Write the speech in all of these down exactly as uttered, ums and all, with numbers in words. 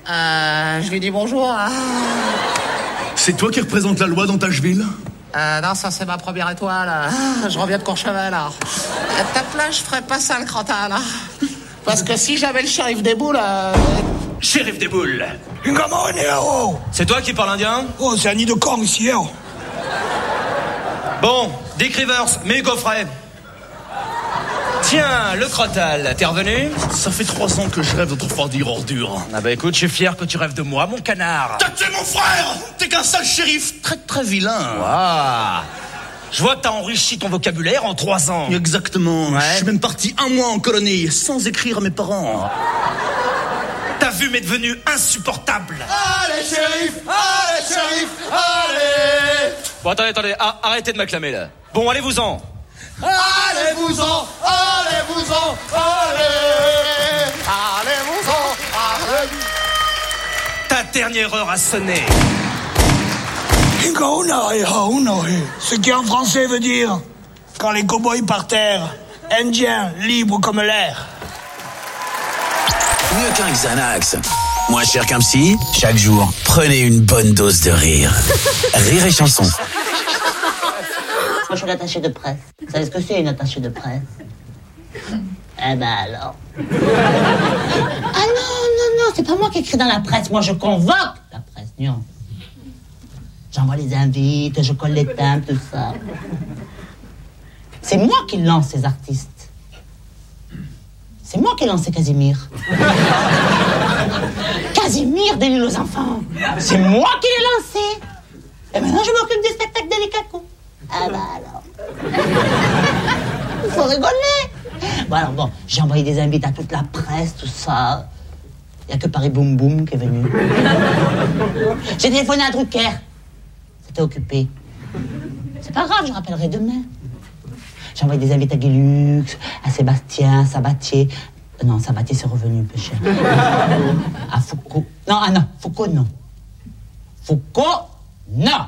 Euh, je lui dis bonjour. Hein. C'est toi qui représente la loi dans Tacheville? Euh, non, ça c'est ma première étoile. Ah, je reviens de Courchevel. À ta place, je ferais pas ça le crottin, là. Parce que si j'avais le shérif des boules... Euh... Shérif des boules. C'est toi qui parles indien? Oh, c'est un nid de con ici, hein. Bon, Dick Rivers, mets Hugo Frey. Tiens, le crottal, t'es revenu? Ça fait trois ans que je rêve de te refroidir ordure. Ah bah écoute, je suis fier que tu rêves de moi, mon canard. T'as tué mon frère! T'es qu'un sale shérif très très vilain. Waouh! Je vois que t'as enrichi ton vocabulaire en trois ans. Exactement. Ouais. Je suis même parti un mois en colonie sans écrire à mes parents. Ta vue m'est devenue insupportable. Allez, shérif! Allez, shérif! Allez! Bon, attendez, attendez, ah, arrêtez de m'acclamer, là. Bon, allez-vous-en. Allez-vous-en! Allez-vous-en! Allez! Allez-vous-en! Allez! Ta dernière heure a sonné. Ce qui en français veut dire quand les cow-boys par terre, indiens, libres comme l'air. Mieux qu'un Xanax, moins cher qu'un psy, chaque jour, prenez une bonne dose de rire. Rire et chanson. Moi, je suis l'attaché de presse. Vous savez ce que c'est, une attachée de presse? Eh ben alors. Ah non, non, non, c'est pas moi qui écris dans la presse. Moi, je convoque la presse, non. J'envoie les invites, je colle les timbres, tout ça. C'est moi qui lance ces artistes. C'est moi qui ai lancé Casimir. Casimir de l'île aux enfants. C'est moi qui l'ai lancé. Et maintenant, je m'occupe des spectacles de l'Ikaku. Ah bah alors. Il faut rigoler. Bon alors bon, j'ai envoyé des invites à toute la presse, tout ça. Il n'y a que Paris Boum Boum qui est venu. J'ai téléphoné à Drucker. C'était occupé. C'est pas grave, je rappellerai demain. J'ai envoyé des invites à Guilux, à Sébastien, Sabatier. Euh, non, Sabatier, c'est revenu un peu cher. À Foucault. Non, ah non, Foucault, non. Foucault, non.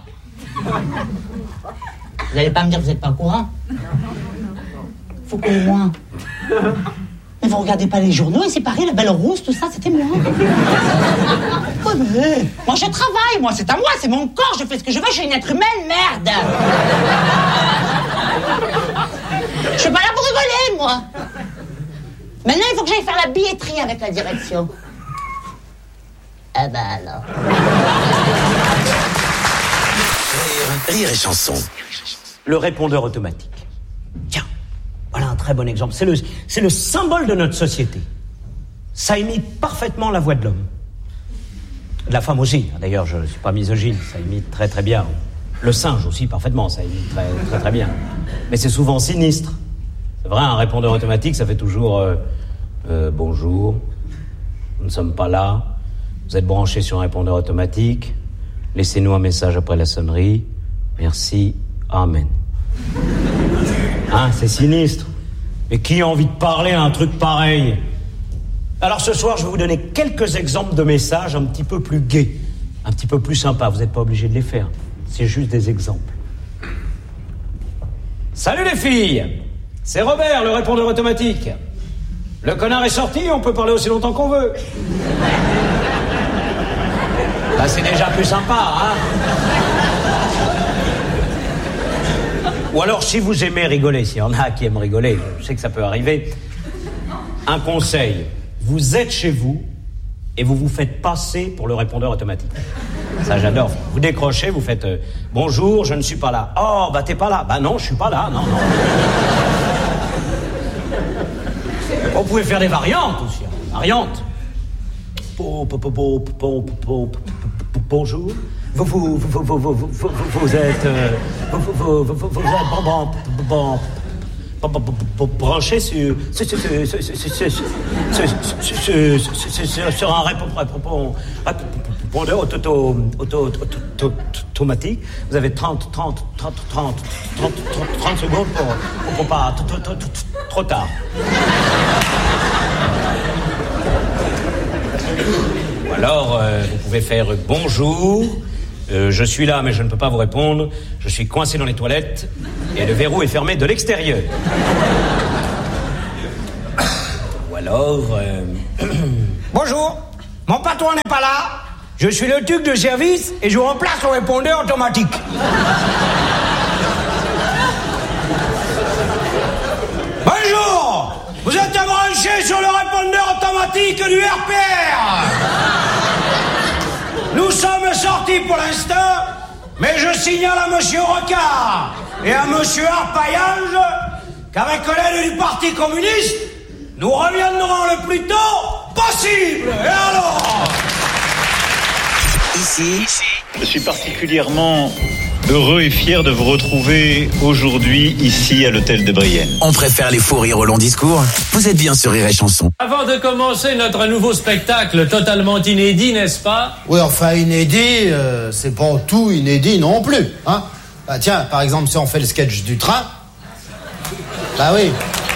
Vous n'allez pas me dire que vous n'êtes pas au courant? Foucault et moi. Mais vous regardez pas les journaux, et c'est pareil, la Belle Rousse, tout ça, c'était moi. Oh, mais, moi, je travaille, moi, c'est à moi, c'est mon corps, je fais ce que je veux, je suis une être humaine, merde. Je suis pas là pour rigoler, moi. Maintenant, il faut que j'aille faire la billetterie avec la direction. Ah bah alors. Rire, rire et chanson. Le répondeur automatique. Tiens, voilà un très bon exemple. C'est le, c'est le symbole de notre société. Ça imite parfaitement la voix de l'homme. De la femme aussi. D'ailleurs, je ne suis pas misogyne. Ça imite très très bien. Le singe aussi, parfaitement. Ça imite très très très bien. Mais c'est souvent sinistre. C'est vrai, un répondeur automatique, ça fait toujours euh, euh, bonjour, nous ne sommes pas là, vous êtes branché sur un répondeur automatique, laissez-nous un message après la sonnerie, merci, amen. Hein, c'est sinistre. Mais qui a envie de parler à un truc pareil? Alors ce soir, je vais vous donner quelques exemples de messages un petit peu plus gais, un petit peu plus sympas. Vous n'êtes pas obligés de les faire, c'est juste des exemples. Salut les filles! C'est Robert, le répondeur automatique. Le connard est sorti, on peut parler aussi longtemps qu'on veut. Là, c'est déjà plus sympa, hein? Ou alors, si vous aimez rigoler, s'il y en a qui aiment rigoler, je sais que ça peut arriver, un conseil, vous êtes chez vous et vous vous faites passer pour le répondeur automatique. Ça, j'adore. Vous décrochez, vous faites euh, « Bonjour, je ne suis pas là. » « Oh, bah t'es pas là. »« Bah non, je suis pas là. Non, non. » Vous pouvez faire des variantes aussi. Variantes. Bonjour. Vous, vous, vous, vous, vous, vous, vous, vous êtes... Euh, vous, vous, vous, vous, vous êtes bon, bon, bon, bon, branché sur... sur, sur, sur, sur, sur, sur, sur un répondeur automatique. Vous avez trente, trente, trente, trente, trente, trente secondes pour, pour pas... Trop tard. Ou alors, euh, vous pouvez faire bonjour, euh, je suis là mais je ne peux pas vous répondre, je suis coincé dans les toilettes et le verrou est fermé de l'extérieur. Ou alors, euh... bonjour, Mon patron n'est pas là. Je suis le tuc de service et je remplace le répondeur automatique. Bonjour. Vous êtes branché sur le répondeur automatique du R P R. Nous sommes sortis pour l'instant, mais je signale à Monsieur Rocard et à Monsieur Arpaillage qu'avec l'aide du Parti communiste, nous reviendrons le plus tôt possible. Et alors ? Ici, je suis particulièrement heureux et fier de vous retrouver aujourd'hui ici à l'hôtel de Brienne. on préfère les faux rires au long discours. Vous êtes bien sur Rire et Chanson. Avant de commencer notre nouveau spectacle totalement inédit, n'est-ce pas? Oui, enfin inédit, euh, c'est pas tout inédit non plus, hein. Bah tiens, par exemple, si on fait le sketch du train, bah oui.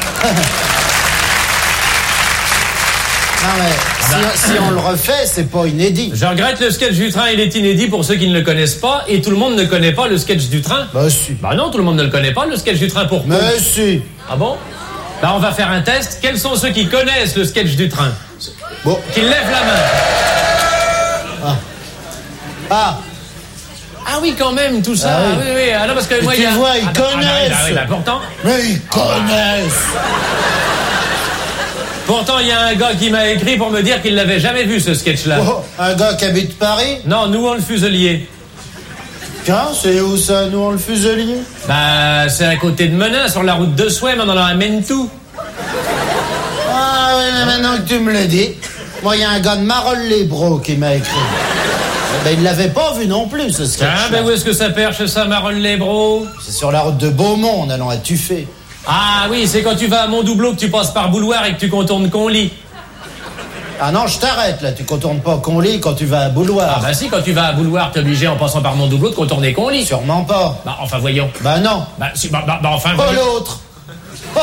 Non mais si, si on le refait, c'est pas inédit. Je regrette, le sketch du train, il est inédit pour ceux qui ne le connaissent pas, et tout le monde ne connaît pas le sketch du train. Bah si. Bah non, tout le monde ne le connaît pas, le sketch du train, pourquoi? Mais si. Ah bon? Bah on va faire un test. Quels sont ceux qui connaissent le sketch du train? Bon. Qui lèvent la main. Ah. Ah. Ah oui, quand même, tout ça. Ah oui. Ah oui, oui. Ah non, parce que Mais moi, tu il y a... vois, ils ah, bah, connaissent. Ah, bah, oui, bah, pourtant... Mais ils connaissent. Pourtant, il y a un gars qui m'a écrit pour me dire qu'il l'avait jamais vu, ce sketch-là. Oh, un gars qui habite Paris? Non, nous, on le fuselier. Tiens, c'est où ça, nous, on le fuselier? Bah, c'est à côté de Menin, sur la route de Souham, on en amène tout. Ah oui, mais maintenant que tu me le dis, moi, il y a un gars de Marolles-les-Bros qui m'a écrit. Ben, il l'avait pas vu non plus, ce sketch. Ah, ben où est-ce que ça perche, ça, Marolles-les-Bros? C'est sur la route de Beaumont, en allant à Tuffet. Ah oui, c'est quand tu vas à Montdoubleau que tu passes par Bouloir et que tu contournes Conly. Ah non, je t'arrête, là. Tu contournes pas Conly quand tu vas à Bouloir. Ah bah si, quand tu vas à Bouloir, t'es obligé, en passant par Montdoubleau, de contourner Conly. Sûrement pas. Bah, enfin, voyons. Bah non. Bah, si, bah, bah, bah enfin... Pas voyons. l'autre. Oh.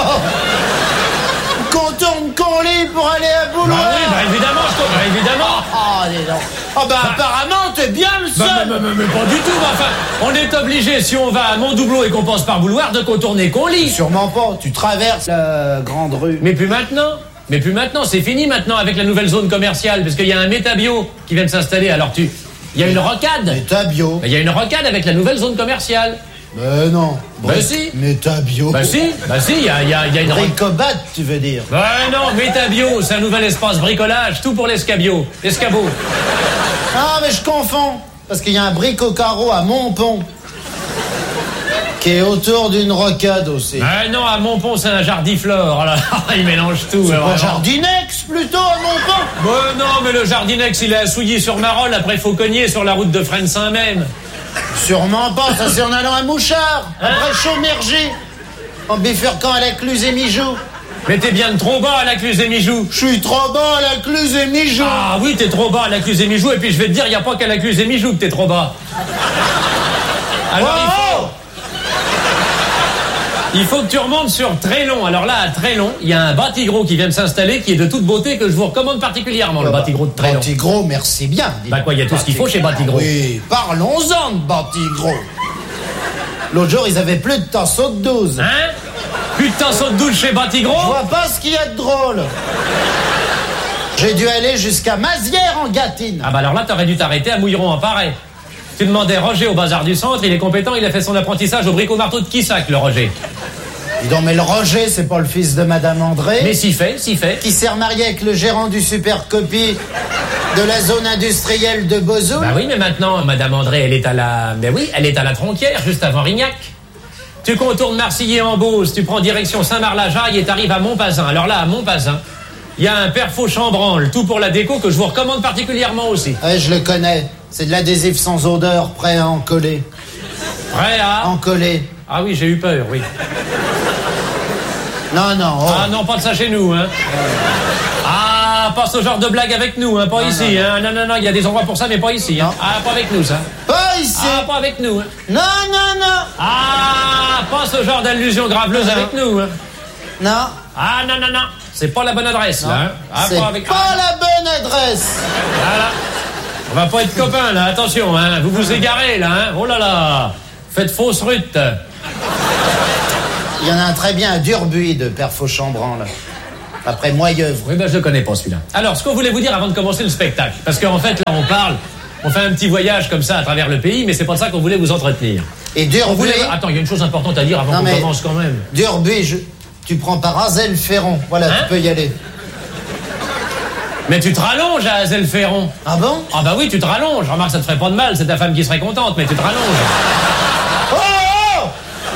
Contourne Conly pour aller à Bouloir. Bah oui, bah évidemment, je comprends, bah, évidemment. Ah, dis donc. Ah bah, bah apparemment, t'es bien le seul. Bah, bah, bah, mais pas du tout, bah, enfin, on est obligé, si on va à Montdoubleau et qu'on passe par Bouloir, de contourner Conly. Sûrement pas. Tu traverses la grande rue. Mais plus maintenant. Mais plus maintenant, c'est fini maintenant avec la nouvelle zone commerciale, parce qu'il y a un Métabio qui vient de s'installer, alors tu... Il y a une rocade. Métabio. Il y a une rocade avec la nouvelle zone commerciale. Mais non. Bah si. Métabio. Bah si, bah si, il y a, y a, y a une... Bricobat, tu veux dire. Bah non, Métabio, c'est un nouvel espace bricolage, tout pour l'escabio, l'escabeau. Ah, mais je confonds. Parce qu'il y a un bric-au-carreau à Montpont. Qui est autour d'une rocade aussi. Ah non, à Montpont, c'est un jardiflore. Alors, il mélange tout. C'est alors, pas alors. Jardinex, plutôt, à Montpont. Bah non, mais le Jardinex, il est à Souilly sur Marolles, après il faut cogner sur la route de Fresnes-Saint-Même. Sûrement pas, ça c'est en allant à Mouchard. Hein? Après Chaumergy. En bifurquant à la Cluse et Mijoux. Mais t'es bien trop bas à la Cluse et Mijoux. Je suis trop bas à la Cluse et Mijoux. Ah oui, t'es trop bas à la Cluse et Mijoux, et puis je vais te dire, il n'y a pas qu'à la Cluse et Mijoux que t'es trop bas. Alors Oh, il faut... Il faut que tu remontes sur Trélon. Alors là, à Trélon, il y a un Batigros qui vient de s'installer, qui est de toute beauté, que je vous recommande particulièrement, le Batigros de Trélon. Batigros, merci bien. Bah quoi, il y a tout ce qu'il faut chez Batigros. Oui, parlons-en de Batigros. L'autre jour, ils avaient plus de tasseau de douze. Hein? Plus de tasseau de douze chez Je Batigros? vois pas ce qu'il y a de drôle. J'ai dû aller jusqu'à Mazières en Gâtine. Ah bah alors là, t'aurais dû t'arrêter à Mouilleron en Paray. Tu demandais Roger au bazar du centre, il est compétent, il a fait son apprentissage au bricot-marteau de Quissac, le Roger. Dis donc, mais le Roger, c'est pas le fils de Madame André. Mais si fait, si fait. Qui s'est remarié avec le gérant du Supercopie de la zone industrielle de Bozoul. Bah oui, mais maintenant, Madame André, elle est à la... Mais oui, elle est à la Tronquière, juste avant Rignac. Tu contournes Marcilly en Beauce, tu prends direction Saint-Marc-la-Jaille et t'arrives à Montpazin. Alors là, à Montpazin, il y a un Perfaux Chambranle, tout pour la déco, que je vous recommande particulièrement aussi. Ouais, je le connais. C'est de l'adhésif sans odeur, prêt à en coller. Prêt à... En coller. Ah oui, j'ai eu peur, oui. Non, non. Oh. Ah non, pas de ça chez nous, hein. Ah, pas ce genre de blague avec nous, hein, pas non, ici, non, hein. Non, non, non, il y a des endroits pour ça, mais pas ici, hein. Ah, pas avec nous, ça. Pas ici. Ah, pas avec nous, hein. Non, non, non. Ah, pas ce genre d'allusion graveleuse non. avec nous, hein. Non. Ah, non, non, non. C'est pas la bonne adresse, non. là, hein. Ah, c'est pas avec... pas ah. la bonne adresse. Voilà. On va pas être copains, là, attention, hein. Vous vous égarez, là, hein. Oh là là. Faites fausse rute. Il y en a un très bien à Durbuy de Perfaux Chambranle. Après Moyeuvre. Oui, ben je connais pas celui-là. Alors, ce qu'on voulait vous dire avant de commencer le spectacle, parce qu'en fait, là, on parle, on fait un petit voyage comme ça à travers le pays, mais c'est pas de ça qu'on voulait vous entretenir. Et Durbuy... Voulait... Attends, il y a une chose importante à dire avant qu'on commence quand même. Durbuy, je... tu prends par Azel-Ferron. Voilà, hein? Tu peux y aller. Mais tu te rallonges à Azel-Ferron. Ah bon? Ah bah oui, tu te rallonges. Remarque, ça te ferait pas de mal, c'est ta femme qui serait contente, mais tu te rallonges. Oh, oh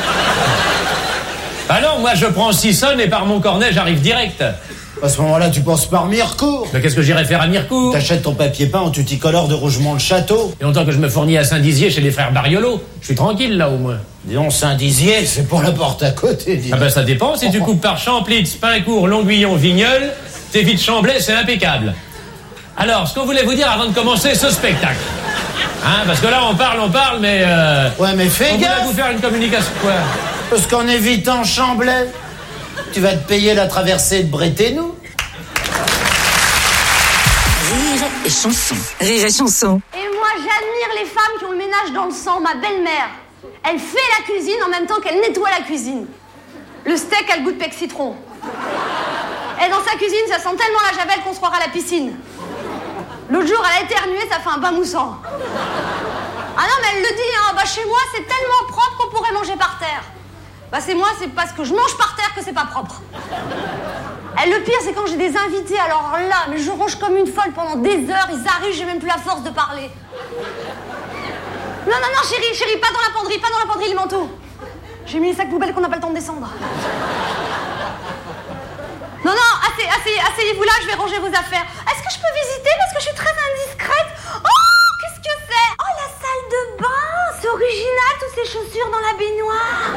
Bah non, moi je prends Sissonne et par Montcornet, j'arrive direct. À ce moment-là, tu penses par Mirecourt. Mais qu'est-ce que j'irais faire à Mirecourt? T'achètes ton papier peint en tuticolore de Rougemont-le-Château. Et longtemps que je me fournis à Saint-Dizier chez les frères Bariolo. Je suis tranquille là au moins. Disons, Saint-Dizier, c'est pour la porte à côté. Dis ah bah ça dépend. Si tu coupes par Champlitz, Pincourt, Longuillon, Vigneulles, t'es vite Chamblay, c'est impeccable. Alors, ce qu'on voulait vous dire avant de commencer ce spectacle. Hein, parce que là, on parle, on parle, mais... Euh, ouais, mais fais on gaffe. voulait vous faire une communication, quoi. Parce qu'en évitant Chamblay, tu vas te payer la traversée de Bréténou. Rire et chanson. Rire et chanson. Et moi, j'admire les femmes qui ont le ménage dans le sang. Ma belle-mère, elle fait la cuisine en même temps qu'elle nettoie la cuisine. Le steak a le goût de pec citron. Et dans sa cuisine, ça sent tellement la javel qu'on se croira à la piscine. L'autre jour, elle a éternué, ça fait un bain moussant. Ah non, mais elle le dit, hein, bah chez moi, c'est tellement propre qu'on pourrait manger par terre. Bah c'est moi, c'est parce que je mange par terre que c'est pas propre. Et le pire, c'est quand j'ai des invités, alors là, mais je ronge comme une folle pendant des heures, ils arrivent, j'ai même plus la force de parler. Non, non, non, chérie, chérie, pas dans la penderie, pas dans la penderie, les manteaux. J'ai mis les sacs poubelles qu'on n'a pas le temps de descendre. Non, non, asseyez, asseyez, asseyez-vous là, je vais ranger vos affaires. Est-ce que je peux visiter parce que je suis très indiscrète? Oh, qu'est-ce que c'est? Oh, la salle de bain, c'est original, toutes ces chaussures dans la baignoire.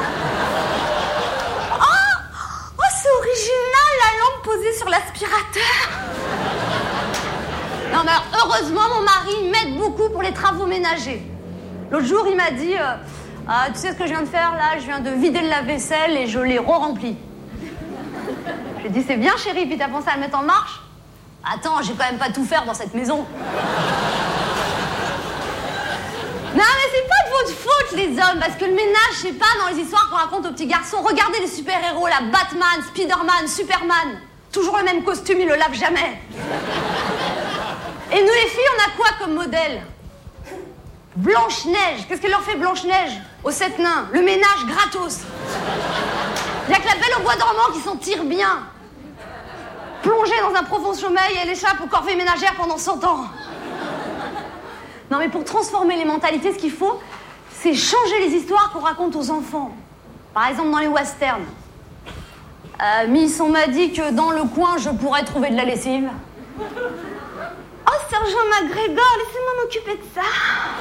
Oh, oh, c'est original, la lampe posée sur l'aspirateur. Non, mais alors, heureusement, mon mari m'aide beaucoup pour les travaux ménagers. L'autre jour, il m'a dit, euh, ah, tu sais ce que je viens de faire, là? Je viens de vider le lave-vaisselle et je l'ai re-rempli. J'ai dit, c'est bien, chérie, puis t'as pensé à le mettre en marche? Attends, j'ai quand même pas tout faire dans cette maison. Non, mais c'est pas de votre faute, les hommes, parce que le ménage, c'est pas dans les histoires qu'on raconte aux petits garçons. Regardez les super-héros, là, Batman, Spider-Man, Superman. Toujours le même costume, ils le lavent jamais. Et nous, les filles, on a quoi comme modèle? Blanche-Neige. Qu'est-ce qu'elle leur fait, Blanche-Neige? Aux sept nains. Le ménage gratos. Il n'y a que la Belle au bois dormant qui s'en tire bien. Plongée dans un profond sommeil, elle échappe aux corvées ménagères pendant cent ans. Non, mais pour transformer les mentalités, ce qu'il faut, c'est changer les histoires qu'on raconte aux enfants. Par exemple, dans les westerns. Euh, Miss, on m'a dit que dans le coin, je pourrais trouver de la lessive. Oh, Sergent McGregor, laissez-moi m'occuper de ça.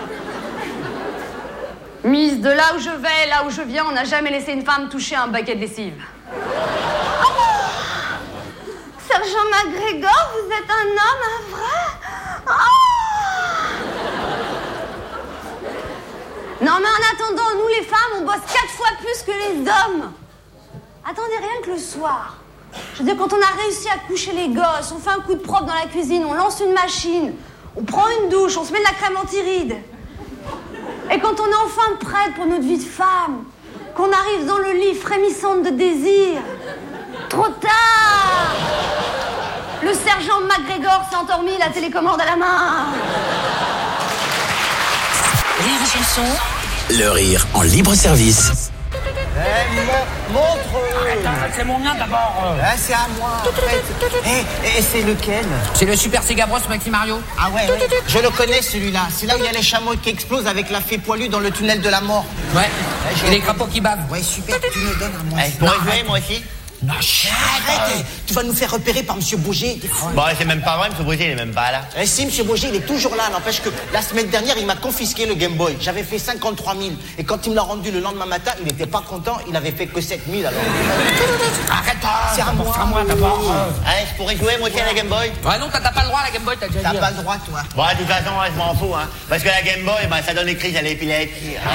Miss, de là où je vais, là où je viens, on n'a jamais laissé une femme toucher un baquet de lessive. Oh, Sergent McGregor, vous êtes un homme, un vrai? Oh. Non, mais en attendant, nous les femmes, on bosse quatre fois plus que les hommes. Attendez, rien que le soir. Je veux dire, quand on a réussi à coucher les gosses, on fait un coup de propre dans la cuisine, on lance une machine, on prend une douche, on se met de la crème anti-rides. Et quand on est enfin prête pour notre vie de femme, qu'on arrive dans le lit frémissante de désir, trop tard! Le sergent McGregor s'est endormi, la télécommande à la main. Rire et chanson. Le rire en libre service. Eh, montre. C'est mon mien d'abord. Ah, c'est à moi. En fait. Eh, et c'est lequel? C'est le Super Sega Bros Maxi Mario. Ah ouais, ouais. Je le connais celui-là. C'est là où il y a les chameaux qui explosent avec la fée poilue dans le tunnel de la mort. Ouais. Je... Et les crapauds qui bavent. Ouais, super. Tu me donnes à moi. Eh, Je pourrais jouer moi aussi. Non, arrête. Tu vas nous faire repérer par Monsieur Bouger. Bon, c'est même pas vrai, Monsieur Bouger, il est même pas là. Eh si, Monsieur Bouger, il est toujours là. N'empêche que la semaine dernière, il m'a confisqué le Game Boy. J'avais fait cinquante-trois mille. Et quand il me l'a rendu le lendemain matin, il n'était pas content. Il avait fait que sept mille alors. Arrête, c'est à moi. à moi d'abord. Allez, je pourrais jouer moi aussi à la Game Boy. Ouais, non, t'as pas le droit à la Game Boy, t'as déjà dit. T'as pas le droit, toi. Bon, de toute façon, ouais, je m'en fous, hein. Parce que la Game Boy, ben, ça donne des crises à l'épilepsie. Hein.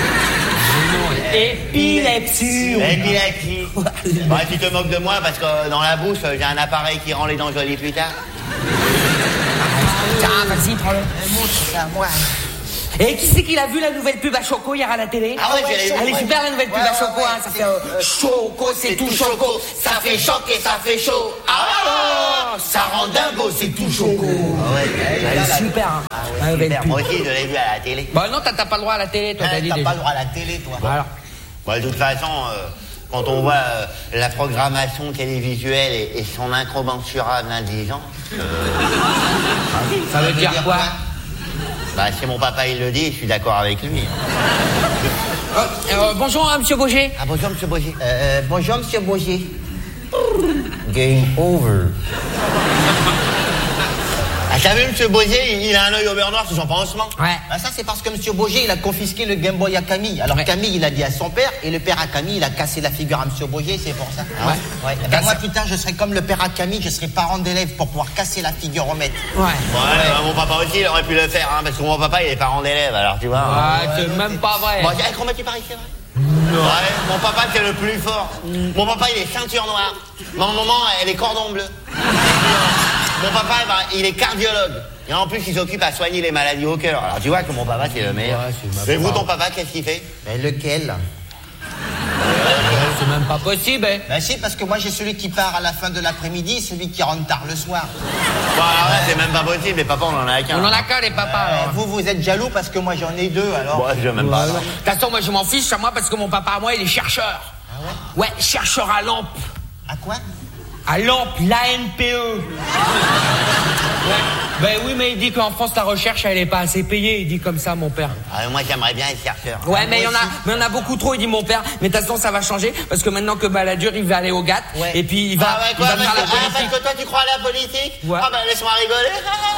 Épilepsie. Épilepsie. Bon, tu te moques de moi parce que dans la bouche, j'ai un appareil qui rend les dents jolies plus tard. Tiens, vas-y, prends-le. Montre, c'est à moi. Et qui c'est qui l'a vu la nouvelle pub à Choco hier à la télé? Ah ouais, j'ai Elle est ouais. super la nouvelle pub Ouais, à Choco, ouais, hein. Ça fait euh, Choco, c'est tout Choco. Ça fait choquer, ça fait chaud. Ah, ça rend dingo, c'est tout Choco. Ah ouais, Elle est super, hein. Ah ouais, super. Moi aussi, je l'ai vu à la télé. Bah non, t'as pas le droit à la télé, toi, t'as dit T'as déjà. pas le droit à la télé, toi. Voilà. Bon, de toute façon, euh, quand on voit euh, la programmation télévisuelle et, et son incommensurable indigence... Euh, ça veut dire quoi? Bah, si mon papa il le dit, je suis d'accord avec lui. Euh, euh, bonjour, hein, monsieur Boger. Ah, bonjour, monsieur Boger. Euh, bonjour, monsieur Boger. Game over. Ah, t'as vu, monsieur Boger, il a un œil au beurre noir sur son pansement. Ouais. Ah, ça, c'est parce que monsieur Boger, il a confisqué le Game Boy à Camille. Alors, Ouais. Camille, il a dit à son père, et le père à Camille, il a cassé la figure à monsieur Boger, c'est pour ça. Ouais. Ouais. Eh ben, moi, plus tard, je serai comme le père à Camille, je serai parent d'élève pour pouvoir casser la figure au maître. Ouais. Ouais, bah, mon papa aussi, il aurait pu le faire, hein, parce que mon papa, il est parent d'élève, alors tu vois. Ah, hein. c'est même pas vrai. Bon, avec combien tu paries, c'est vrai? Non. Ouais, mon papa, c'est le plus fort. Mon papa, il est ceinture noire. Ma maman, elle est cordon bleu. Mon papa, eh ben, il est cardiologue. Et en plus, il s'occupe à soigner les maladies au cœur. Alors, tu vois que mon papa, c'est le meilleur. Ouais, Et vous, ton papa, qu'est-ce qu'il fait? Mais lequel? C'est même pas possible, hein. Ben si, parce que moi, j'ai celui qui part à la fin de l'après-midi, celui qui rentre tard le soir. Bon, alors là, c'est même pas possible. Les papas, on en a qu'un. On en a qu'un, les papas, Euh, alors. vous, vous êtes jaloux parce que moi, j'en ai deux, alors. Bon, je même pas. De toute façon, moi, je m'en fiche à moi parce que mon papa, à moi, il est chercheur. Ah ouais? Ouais, chercheur à lampe. À quoi? À lampe, l'A N P E. Ouais. Ben oui, mais il dit qu'en France, la recherche, elle est pas assez payée. Il dit comme ça, mon père. Ah, moi, j'aimerais bien être chercheur. Ouais, mais il y en a, mais il y en a beaucoup trop, il dit mon père. Mais de toute façon, ça va changer parce que maintenant que Balladur, il va aller au G A T. Ouais. Et puis il va, Ah ouais, il quoi, va parce faire que, la ah, parce politique. que toi, tu crois à la politique? Ouais. Ah, bah, laisse-moi rigoler.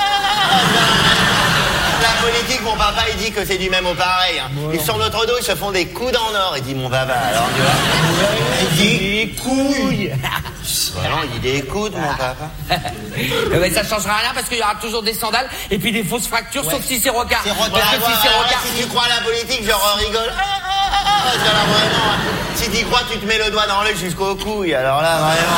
La politique, mon papa, il dit que c'est du même au pareil. Hein. Ouais. Ils sur notre dos, ils se font des coudes en or. Il dit, mon papa, alors, tu vois. Il dit des couilles. Bah non, il dit des coudes, mon papa. Mais ça changera rien parce qu'il y aura toujours des sandales et puis des fausses fractures, sauf si c'est Rocard. C'est Rocard. Parce que Ouais, si c'est ouais, Rocard, ouais, si tu crois à la politique, genre rigole. Ah, ah, ah, ah, parce que là, vraiment, hein, si tu crois, tu te mets le doigt dans l'œil jusqu'au couille. Alors là, vraiment.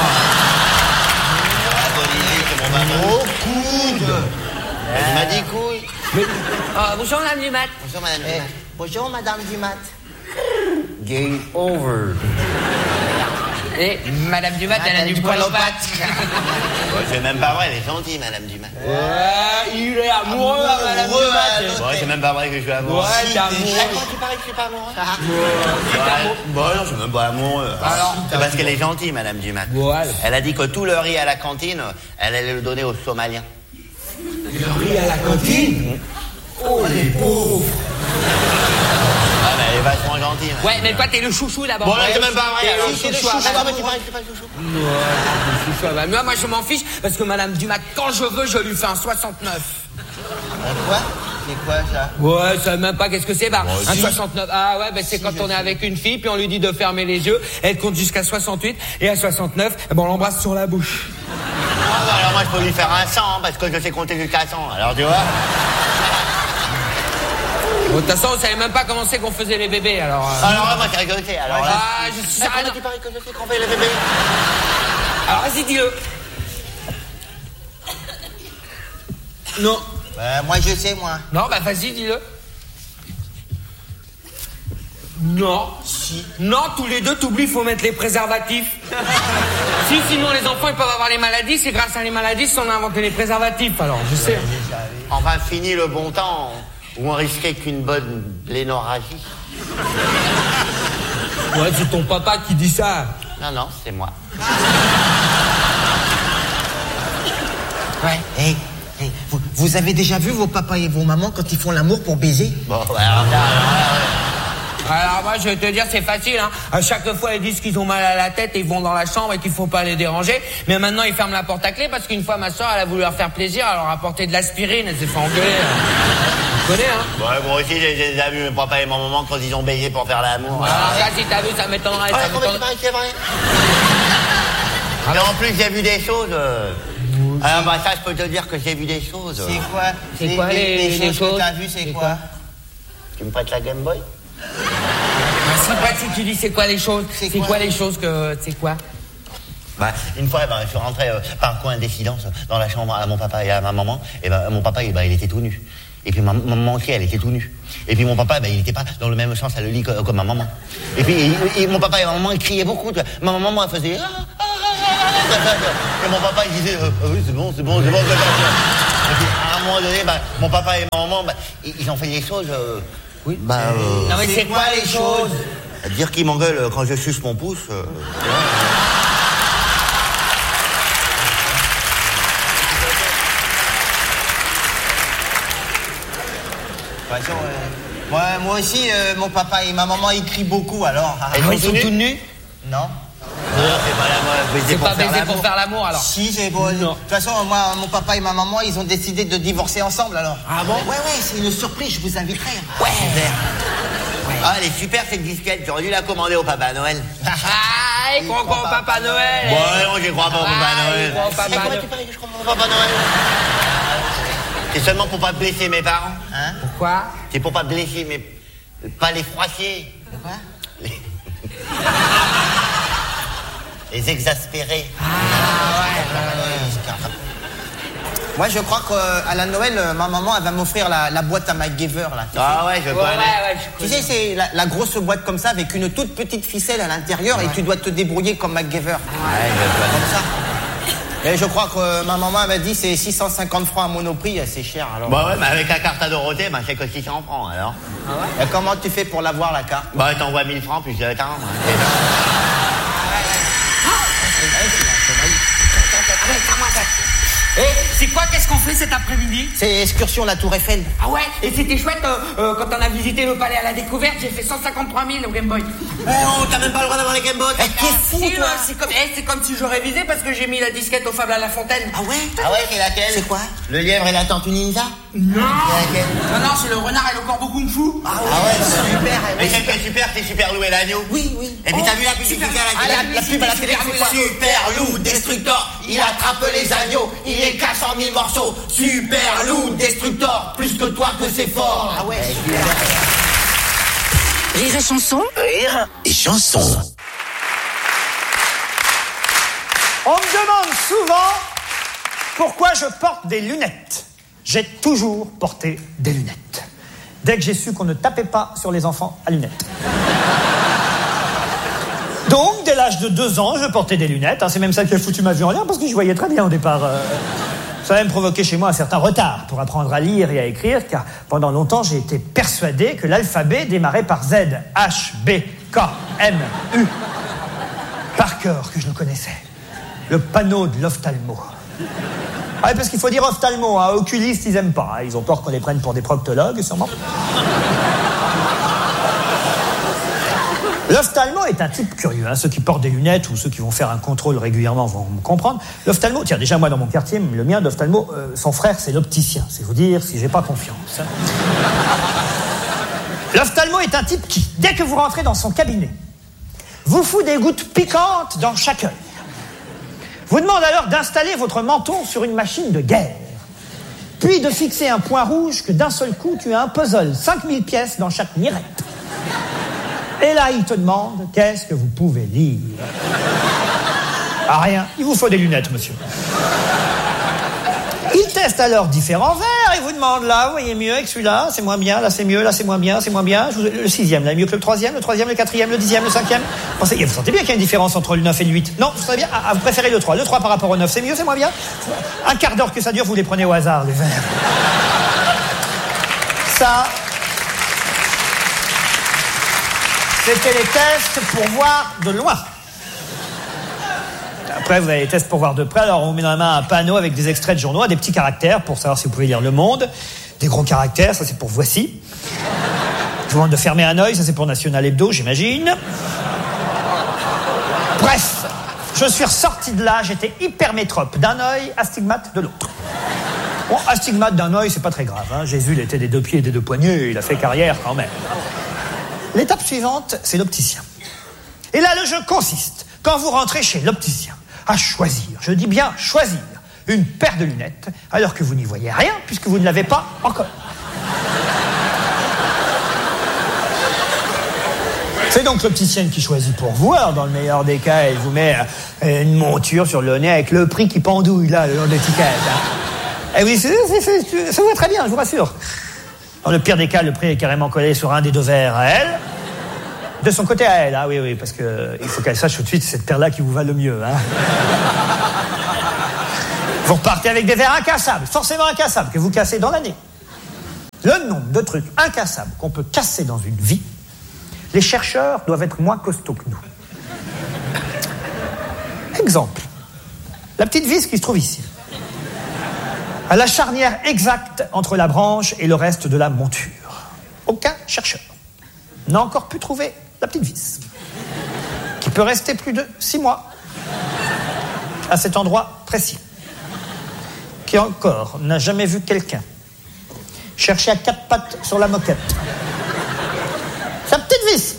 La politique, mon papa. Au coude. Il m'a dit couille. Mais, ah, bonjour, madame Dumat. Bonjour, madame Eh, Dumas. bonjour, madame Dumat. Game over. Et madame Dumat, elle a du poil aux pattes. Bon, c'est même pas vrai, elle est gentille, madame Dumas. Ouais, il est amoureux, Amoureux, madame amoureux, Dumat. Bon, c'est même pas vrai que je suis amoureux. Ouais, t'es amoureux. Ah, comment tu parais que je suis pas amoureux? Ouais. Bon, non, je suis même pas amoureux. Alors, c'est parce qu'elle est gentille, madame Dumas. Ouais. Elle a dit que tout le riz à la cantine, elle allait le donner aux Somaliens. Le riz à la cantine? Oh, les pauvres. Ah, mais elle est vachement gentille. hein. Ouais, mais toi, t'es le chouchou d'abord. Bon, là, Ouais, c'est même pas vrai. alors. C'est le Ah, chouchou. non, mais tu parais que je suis pas le chouchou. Ouais, le chouchou. Bah, moi, moi, je m'en fiche parce que madame Dumat, quand je veux, je lui fais un soixante-neuf. Quoi? C'est quoi, ça? Ouais, je sais même pas qu'est-ce que c'est. Bah, un si. soixante-neuf. Ah ouais, bah, c'est quand on est avec une fille, puis on lui dit de fermer les yeux. Elle compte jusqu'à soixante-huit. Et à soixante-neuf, eh ben, on l'embrasse sur la bouche. Ah, bah, alors moi, je peux lui faire un cent, hein, parce que je sais compter jusqu'à cent. Alors, tu vois. Bon, de toute façon, on savait même pas comment c'est qu'on faisait les bébés, alors... euh, Alors là, moi, j'ai rigolé. Alors là. Ah, je sais Ah, rien. comment tu parais que je sais qu'on fait les bébés? Alors, vas-y, dis-le. Non. Euh, moi, je sais, moi. Non, bah, vas-y, dis-le. Non. Si. Non, tous les deux, t'oublies, il faut mettre les préservatifs. Si, sinon les enfants, ils peuvent avoir les maladies. C'est grâce à les maladies qu'on a inventé les préservatifs, alors, je sais. Enfin, fini le bon temps où on risquait qu'une bonne blénorragie. Ouais, c'est ton papa qui dit ça. Non, non, c'est moi. Ouais. Hey, hey, vous, vous avez déjà vu vos papas et vos mamans quand ils font l'amour pour baiser? Bon, alors là, alors là, Alors moi je vais te dire c'est facile hein. À chaque fois ils disent qu'ils ont mal à la tête et ils vont dans la chambre et qu'il faut pas les déranger. Mais maintenant ils ferment la porte à clé parce qu'une fois ma soeur elle a voulu leur faire plaisir, elle leur a apporté de l'aspirine, elle s'est fait engueuler. Hein. Tu connais hein? ouais, moi aussi j'ai j'ai déjà vu mes papa et ma maman quand ils ont baisé pour faire l'amour. Alors là si t'as vu ça m'étonnerait. Ouais, ça comment tu m'étonnerait. parais que c'est vrai? Mais en plus j'ai vu des choses. euh. Alors bah ça je peux te dire que j'ai vu des choses. C'est quoi? C'est quoi les- les choses que choses t'as vues, c'est C'est quoi? quoi Tu me prêtes la Game Boy? Bah, si pas si tu dis c'est quoi les choses? C'est quoi? quoi les choses que c'est quoi? Bah, une fois, bah, je suis rentré euh, par coïncidence dans la chambre à mon papa et à ma maman. Et bah, mon papa, il, bah, il était tout nu. Et puis ma maman aussi, elle était tout nue. Et puis mon papa, ben, il était pas dans le même sens à le lit que, comme ma maman. Et puis et, et mon papa et ma maman, ils criaient beaucoup. Ma maman, elle faisait... Ah, ah, ah, et mon papa, il disait, euh, ah oui, c'est bon, c'est bon, c'est bon. C'est bon. Et puis à un moment donné, ben, mon papa et ma maman, ben, ils ont fait des choses... Euh, oui. Ben, euh, non mais c'est quoi les choses? Dire qu'ils m'engueulent quand je suce mon pouce... Euh, De toute façon, euh, moi, moi aussi, euh, mon papa et ma maman, ils crient beaucoup, alors... Et ah, ils sont tous nus? Non. Non, c'est pas la mode. C'est pas baiser pour faire l'amour, alors? Si, c'est bon. De toute façon, moi, mon papa et ma maman, ils ont décidé de divorcer ensemble, alors. Ah bon? Ouais, ouais, c'est une surprise, je vous inviterai. Ouais. Ouais. Ah, elle est super, cette disquette. J'aurais dû la commander au Papa Noël. Ah, il croit pas au Papa Noël. Ouais, non, j'y crois pas au Papa Noël. C'est comment tu paries que je crois pas au Papa Noël? C'est seulement pour pas blesser mes parents. Hein? Pourquoi? C'est pour pas blesser mes... Pas les froisser. Pourquoi? Les... les exaspérer. Ah, ouais, ouais. Moi, je crois qu'à la Noël, ma maman, elle va m'offrir la, la boîte à MacGyver, là. Ah ouais, je connais. Ouais, ouais, je tu sais, c'est la, la grosse boîte comme ça, avec une toute petite ficelle à l'intérieur, ouais. Et tu dois te débrouiller comme MacGyver. Ouais, je connais. Comme ça. Et je crois que ma maman m'a dit c'est six cent cinquante francs à Monoprix, c'est cher alors. Bah ouais, mais avec la carte à Dorothée, bah c'est que six cents francs alors. Ah ouais? Et comment tu fais pour l'avoir la carte? Bah t'envoies mille francs plus de temps. Eh, c'est quoi, qu'est-ce qu'on fait cet après-midi? C'est excursion la Tour Eiffel. Ah ouais? Et c'était chouette euh, euh, quand on a visité le palais à la découverte, j'ai fait cent cinquante-trois mille au Game Boy. Eh oh, t'as même pas le droit d'avoir les Game Boy. Eh, t'es fou, si, toi. euh, c'est comme, eh, c'est comme si j'aurais visé parce que j'ai mis la disquette au Fable à la Fontaine. Ah ouais? Ah ouais, c'est laquelle? C'est quoi? Le lièvre et la tortue ninja? Non. Non, non, c'est le renard et le corbeau kung fu. Ah ouais, ah ouais super. Mais celle qui est super, c'est Super Loup et l'agneau. Oui, oui. Et puis t'as vu la publicité à la télé? La pub à la télé, c'est quoi? Super Loup Destructor, il attrape les agneaux, il les casse en mille morceaux. Super Loup Destructor, plus que toi que c'est fort. Ah ouais. Rire et chanson. Rire et chanson. On me demande souvent pourquoi je porte des lunettes. J'ai toujours porté des lunettes. Dès que j'ai su qu'on ne tapait pas sur les enfants à lunettes. Donc, dès l'âge de deux ans, je portais des lunettes. C'est même ça qui a foutu ma vue en l'air parce que je voyais très bien au départ. Ça a même provoqué chez moi un certain retard pour apprendre à lire et à écrire, car pendant longtemps, j'ai été persuadé que l'alphabet démarrait par Z, H, B, K, M, U. Par cœur que je le connaissais. Le panneau de l'ophtalmo. Ah, parce qu'il faut dire ophtalmo, hein. Oculistes, ils aiment pas. Hein. Ils ont peur qu'on les prenne pour des proctologues, sûrement. L'ophtalmo est un type curieux. Hein. Ceux qui portent des lunettes ou ceux qui vont faire un contrôle régulièrement vont me comprendre. L'ophtalmo, tiens, déjà moi dans mon quartier, le mien d'ophtalmo, euh, son frère c'est l'opticien. C'est vous dire si j'ai pas confiance. Hein. L'ophtalmo est un type qui, dès que vous rentrez dans son cabinet, vous fout des gouttes piquantes dans chaque œil. Vous demande alors d'installer votre menton sur une machine de guerre. Puis de fixer un point rouge que d'un seul coup tu as un puzzle, cinq mille pièces dans chaque mirette. Et là, il te demande qu'est-ce que vous pouvez lire. Ah, rien. Il vous faut des lunettes, monsieur. Il teste alors différents verres et vous demande là, vous voyez mieux avec celui-là, c'est moins bien, là c'est mieux, là c'est moins bien, c'est moins bien. Je vous... Le sixième, là, mieux que le troisième, le troisième, le quatrième, le dixième, le cinquième. Pensez... Vous sentez bien qu'il y a une différence entre le neuf et le huit? Non, vous savez bien, ah, vous préférez le trois. Le trois par rapport au neuf, c'est mieux, c'est moins bien. Un quart d'heure que ça dure, vous les prenez au hasard, les verres. Ça... C'était les tests pour voir de loin. Après, vous avez les tests pour voir de près. Alors, on vous met dans la main un panneau avec des extraits de journaux, des petits caractères pour savoir si vous pouvez lire Le Monde. Des gros caractères, ça c'est pour Voici. Je vous demande de fermer un œil, ça c'est pour National Hebdo, j'imagine. Bref, je suis ressorti de là, j'étais hypermétrope d'un œil, astigmate de l'autre. Bon, astigmate d'un œil, c'est pas très grave. Hein. Jésus, il était des deux pieds et des deux poignets, il a fait carrière quand même. L'étape suivante, c'est l'opticien. Et là, le jeu consiste, quand vous rentrez chez l'opticien, à choisir, je dis bien choisir, une paire de lunettes, alors que vous n'y voyez rien, puisque vous ne l'avez pas encore. C'est donc l'opticienne qui choisit pour vous. Alors, dans le meilleur des cas, elle vous met euh, une monture sur le nez avec le prix qui pendouille, là, le long de l'étiquette. Hein. Et oui, c'est, c'est, c'est, ça va très bien, je vous rassure. Dans le pire des cas, le prix est carrément collé sur un des deux verres à elle. De son côté à elle, ah oui, oui, parce que il faut qu'elle sache tout de suite c'est cette paire-là qui vous va le mieux. Hein. Vous repartez avec des verres incassables, forcément incassables, que vous cassez dans l'année. Le nombre de trucs incassables qu'on peut casser dans une vie, les chercheurs doivent être moins costauds que nous. Exemple, la petite vis qui se trouve ici, à la charnière exacte entre la branche et le reste de la monture. Aucun chercheur n'a encore pu trouver la petite vis, qui peut rester plus de six mois à cet endroit précis, qui encore n'a jamais vu quelqu'un chercher à quatre pattes sur la moquette sa petite vis.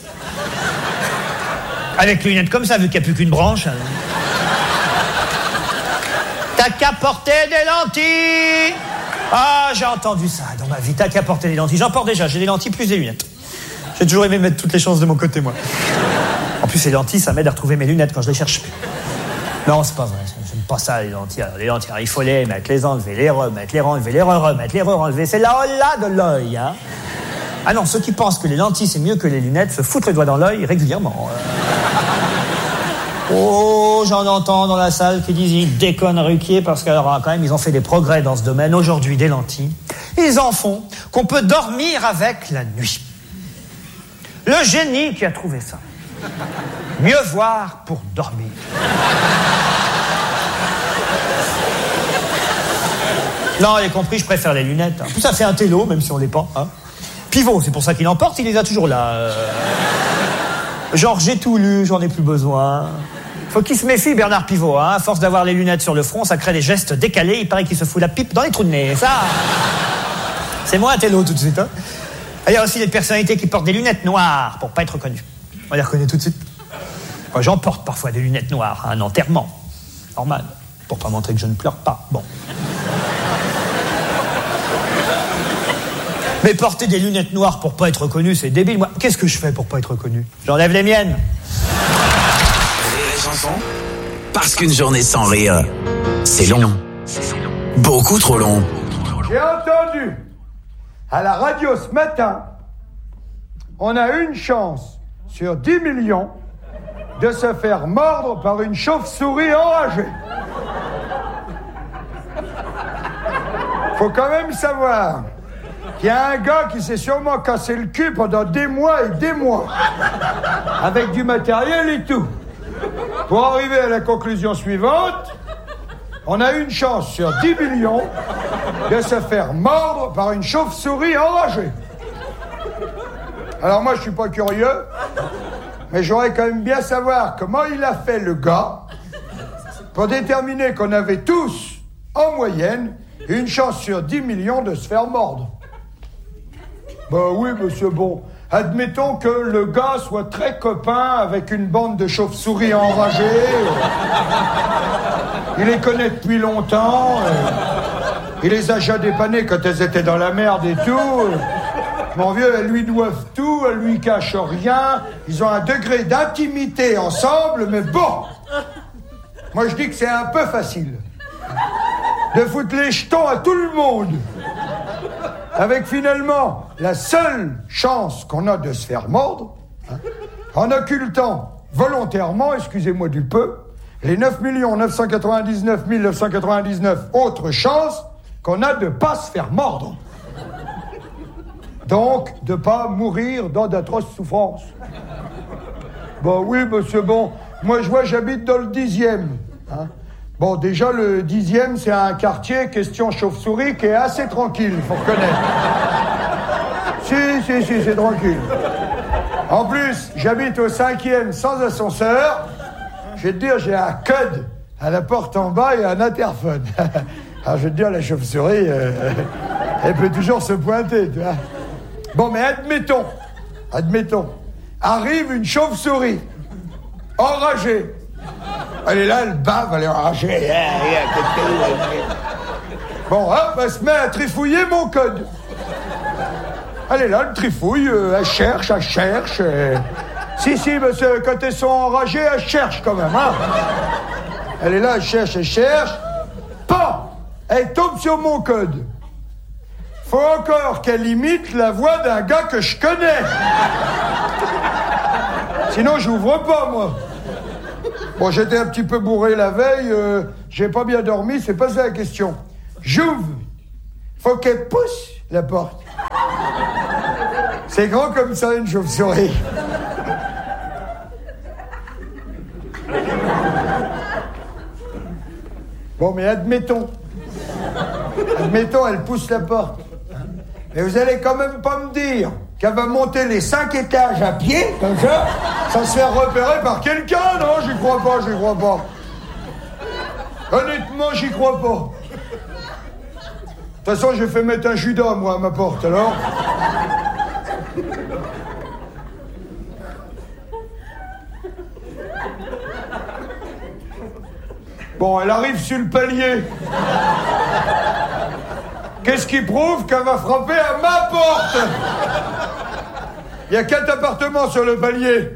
Avec les lunettes comme ça, vu qu'il n'y a plus qu'une branche. T'as qu'à porter des lentilles. Ah, j'ai entendu ça dans ma vie. T'as qu'à porter des lentilles. J'en porte déjà, j'ai des lentilles plus des lunettes. J'ai toujours aimé mettre toutes les chances de mon côté, moi. En plus, les lentilles, ça m'aide à retrouver mes lunettes quand je les cherche plus. Non, c'est pas vrai. J'aime pas ça, les lentilles. Alors, les lentilles, alors, il faut les mettre, les enlever, les remettre, les enlever, les remettre, les re-enlever. C'est là, là de l'œil, hein. Ah non, ceux qui pensent que les lentilles, c'est mieux que les lunettes, se foutent le doigt dans l'œil régulièrement. Oh, j'en entends dans la salle qui disent ils déconnent Ruquier parce qu'alors quand même ils ont fait des progrès dans ce domaine aujourd'hui des lentilles. Ils en font qu'on peut dormir avec la nuit. Le génie qui a trouvé ça. Mieux voir pour dormir. Non, j'ai compris, je préfère les lunettes. En plus, ça fait un télo, même si on l'est pas. Hein. Pivot, c'est pour ça qu'il emporte, il les a toujours là. Euh... Genre, j'ai tout lu, j'en ai plus besoin. Faut qu'il se méfie, Bernard Pivot. Hein. À force d'avoir les lunettes sur le front, ça crée des gestes décalés. Il paraît qu'il se fout la pipe dans les trous de nez. Ça, c'est moi un télo tout de suite. Hein. Il y a aussi des personnalités qui portent des lunettes noires pour pas être reconnues. On les reconnaît tout de suite. Moi, j'en porte parfois des lunettes noires à un enterrement. Normal. Pour pas montrer que je ne pleure pas. Bon. Mais porter des lunettes noires pour pas être reconnu, c'est débile. Moi, qu'est-ce que je fais pour pas être reconnu? J'enlève les miennes. Rire et chanson. Parce qu'une journée sans rire, c'est long. Beaucoup trop long. J'ai entendu à la radio ce matin, on a une chance sur dix millions de se faire mordre par une chauve-souris enragée. Faut quand même savoir qu'il y a un gars qui s'est sûrement cassé le cul pendant des mois et des mois, avec du matériel et tout. Pour arriver à la conclusion suivante, on a une chance sur dix millions de se faire mordre par une chauve-souris enragée. Alors moi, je suis pas curieux, mais j'aurais quand même bien savoir comment il a fait le gars pour déterminer qu'on avait tous, en moyenne, une chance sur dix millions de se faire mordre. Bah oui, monsieur, bon, admettons que le gars soit très copain avec une bande de chauves-souris enragées. Il les connaît depuis longtemps. Il les a déjà dépannées quand elles étaient dans la merde et tout. Mon vieux, elles lui doivent tout, elles lui cachent rien. Ils ont un degré d'intimité ensemble, mais bon. Moi, je dis que c'est un peu facile de foutre les jetons à tout le monde. Avec finalement la seule chance qu'on a de se faire mordre, hein, en occultant volontairement, excusez-moi du peu, les neuf millions neuf cent quatre-vingt-dix-neuf mille neuf cent quatre-vingt-dix-neuf autres chances qu'on a de ne pas se faire mordre. Donc, de ne pas mourir dans d'atroces souffrances. Bon, oui, monsieur, bon, moi je vois, j'habite dans le dixième. Hein. Bon, déjà, le dixième, c'est un quartier, question chauve-souris, qui est assez tranquille, il faut reconnaître. Si, si, si, c'est tranquille. En plus, j'habite au cinquième sans ascenseur. Je vais te dire, j'ai un code à la porte en bas et un interphone. Alors, je vais te dire, la chauve-souris, euh, elle peut toujours se pointer, tu vois. Bon, mais admettons, admettons, arrive une chauve-souris, enragée. Elle est là, elle bave, elle est enragée. Bon, hop, elle se met à trifouiller mon code. Elle est là, elle trifouille, elle cherche, elle cherche. Et... Si, si, parce que quand elles sont enragées, elle cherche quand même, hein. Elle est là, elle cherche, elle cherche. Pan! Elle tombe sur mon code. faut encore qu'elle imite la voix d'un gars que je connais. Sinon, j'ouvre pas, moi. Bon, j'étais un petit peu bourré la veille, euh, j'ai pas bien dormi, c'est pas ça la question. J'ouvre. Faut qu'elle pousse la porte. C'est grand comme ça, une chauve-souris. Bon, mais admettons. Admettons, elle pousse la porte. Mais vous allez quand même pas me dire qu'elle va monter les cinq étages à pied, comme ça, sans se faire repérer par quelqu'un, non? J'y crois pas, j'y crois pas. Honnêtement, j'y crois pas. De toute façon, j'ai fait mettre un judas, moi, à ma porte, alors. Bon, elle arrive sur le palier. Qu'est-ce qui prouve qu'elle va frapper à ma porte? Il y a quatre appartements sur le palier.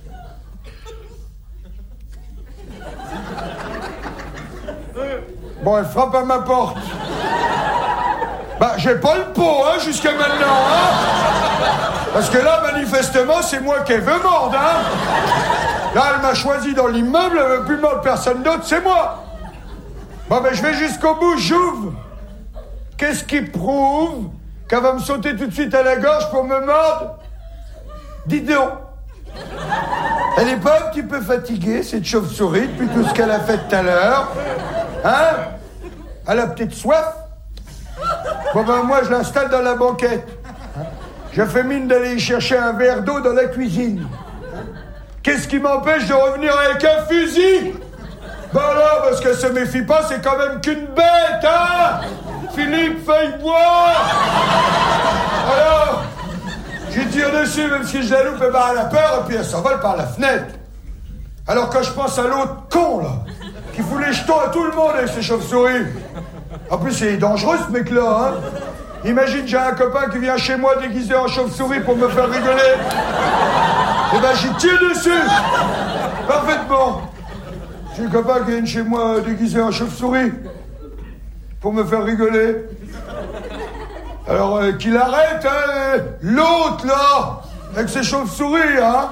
Bon, elle frappe à ma porte. Bah, j'ai pas le pot, hein, jusqu'à maintenant, hein. Parce que là, manifestement, c'est moi qui veux mordre, hein. Là, elle m'a choisi dans l'immeuble, elle veut plus mordre personne d'autre, c'est moi. Bon, ben, je vais jusqu'au bout, j'ouvre. Qu'est-ce qui prouve qu'elle va me sauter tout de suite à la gorge pour me mordre? Dis donc. Elle est pas un petit peu fatiguée, cette chauve-souris, depuis tout ce qu'elle a fait tout à l'heure? Hein? Elle a peut-être soif? Bon ben moi je l'installe dans la banquette. Je fais mine d'aller y chercher un verre d'eau dans la cuisine. Qu'est-ce qui m'empêche de revenir avec un fusil? Ben là, parce qu'elle se méfie pas, c'est quand même qu'une bête, hein? Philippe Feuillebois! Alors, j'y tire dessus, même si je la loupe, et ben elle a peur, et puis elle s'envole par la fenêtre. Alors quand je pense à l'autre con, là, qui fout les jetons à tout le monde avec ses chauves-souris. En plus, c'est dangereux, ce mec-là, hein. Imagine, j'ai un copain qui vient chez moi déguisé en chauve-souris pour me faire rigoler. Eh ben, j'y tire dessus. Parfaitement. J'ai un copain qui vient chez moi déguisé en chauve-souris pour me faire rigoler. Alors, euh, qu'il arrête, hein, l'autre, là, avec ses chauves-souris, hein.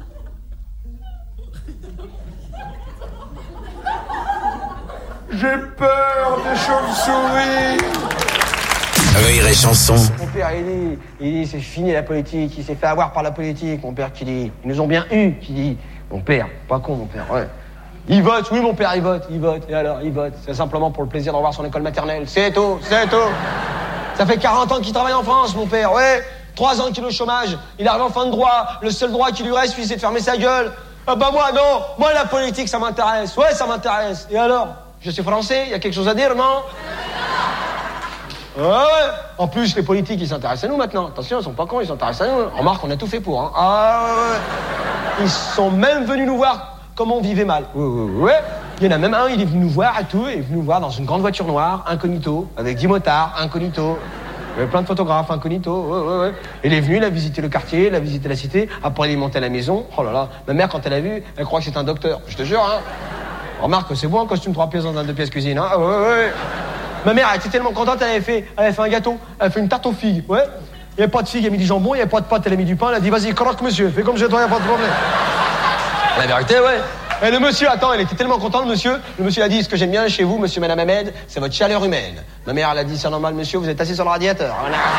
J'ai peur des chauves-souris. Rire et chanson. Mon père, il dit, il dit, c'est fini la politique, il s'est fait avoir par la politique. Mon père qui dit, ils nous ont bien eu, qui dit, mon père, pas con mon père, ouais. Il vote, oui mon père, il vote, il vote, et alors, il vote. C'est simplement pour le plaisir de revoir son école maternelle. C'est tout, c'est tout. Ça fait quarante ans qu'il travaille en France, mon père, ouais. trois ans qu'il est au chômage, il arrive en fin de droit. Le seul droit qui lui reste, lui, c'est de fermer sa gueule. Ah bah moi, non, moi la politique, ça m'intéresse, ouais, ça m'intéresse. Et alors? Je suis français, il y a quelque chose à dire, non? Ouais, ouais. En plus, les politiques, ils s'intéressent à nous maintenant. Attention, ils sont pas cons, ils s'intéressent à nous. Remarque, on a tout fait pour, hein. Ah, ouais, ouais. Ils sont même venus nous voir comment on vivait mal. Ouais, ouais, ouais. Il y en a même un, il est venu nous voir et tout, il est venu nous voir dans une grande voiture noire, incognito, avec dix motards, incognito. Il y avait plein de photographes, incognito, ouais, ouais, ouais. Il est venu, il a visité le quartier, il a visité la cité. Après, il est monté à la maison. Oh là là, ma mère, quand elle a vu, elle croit que c'est un docteur. Je te jure, hein. Remarque, c'est beau un costume trois pièces dans un deux pièces cuisine, hein. Ouais, ouais. Ma mère, elle était tellement contente, elle avait fait, elle avait fait un gâteau, elle avait fait une tarte aux figues, ouais. Il n'y avait pas de figues, elle a mis du jambon, il n'y avait pas de pâte, elle a mis du pain, elle a dit, vas-y, croque, monsieur, fais comme chez toi, il n'y a pas de problème. La vérité, ouais. Et le monsieur, attends, elle était tellement contente, monsieur. Le monsieur a dit, ce que j'aime bien chez vous, monsieur, madame Ahmed, c'est votre chaleur humaine. Ma mère, elle a dit, c'est normal, monsieur, vous êtes assis sur le radiateur.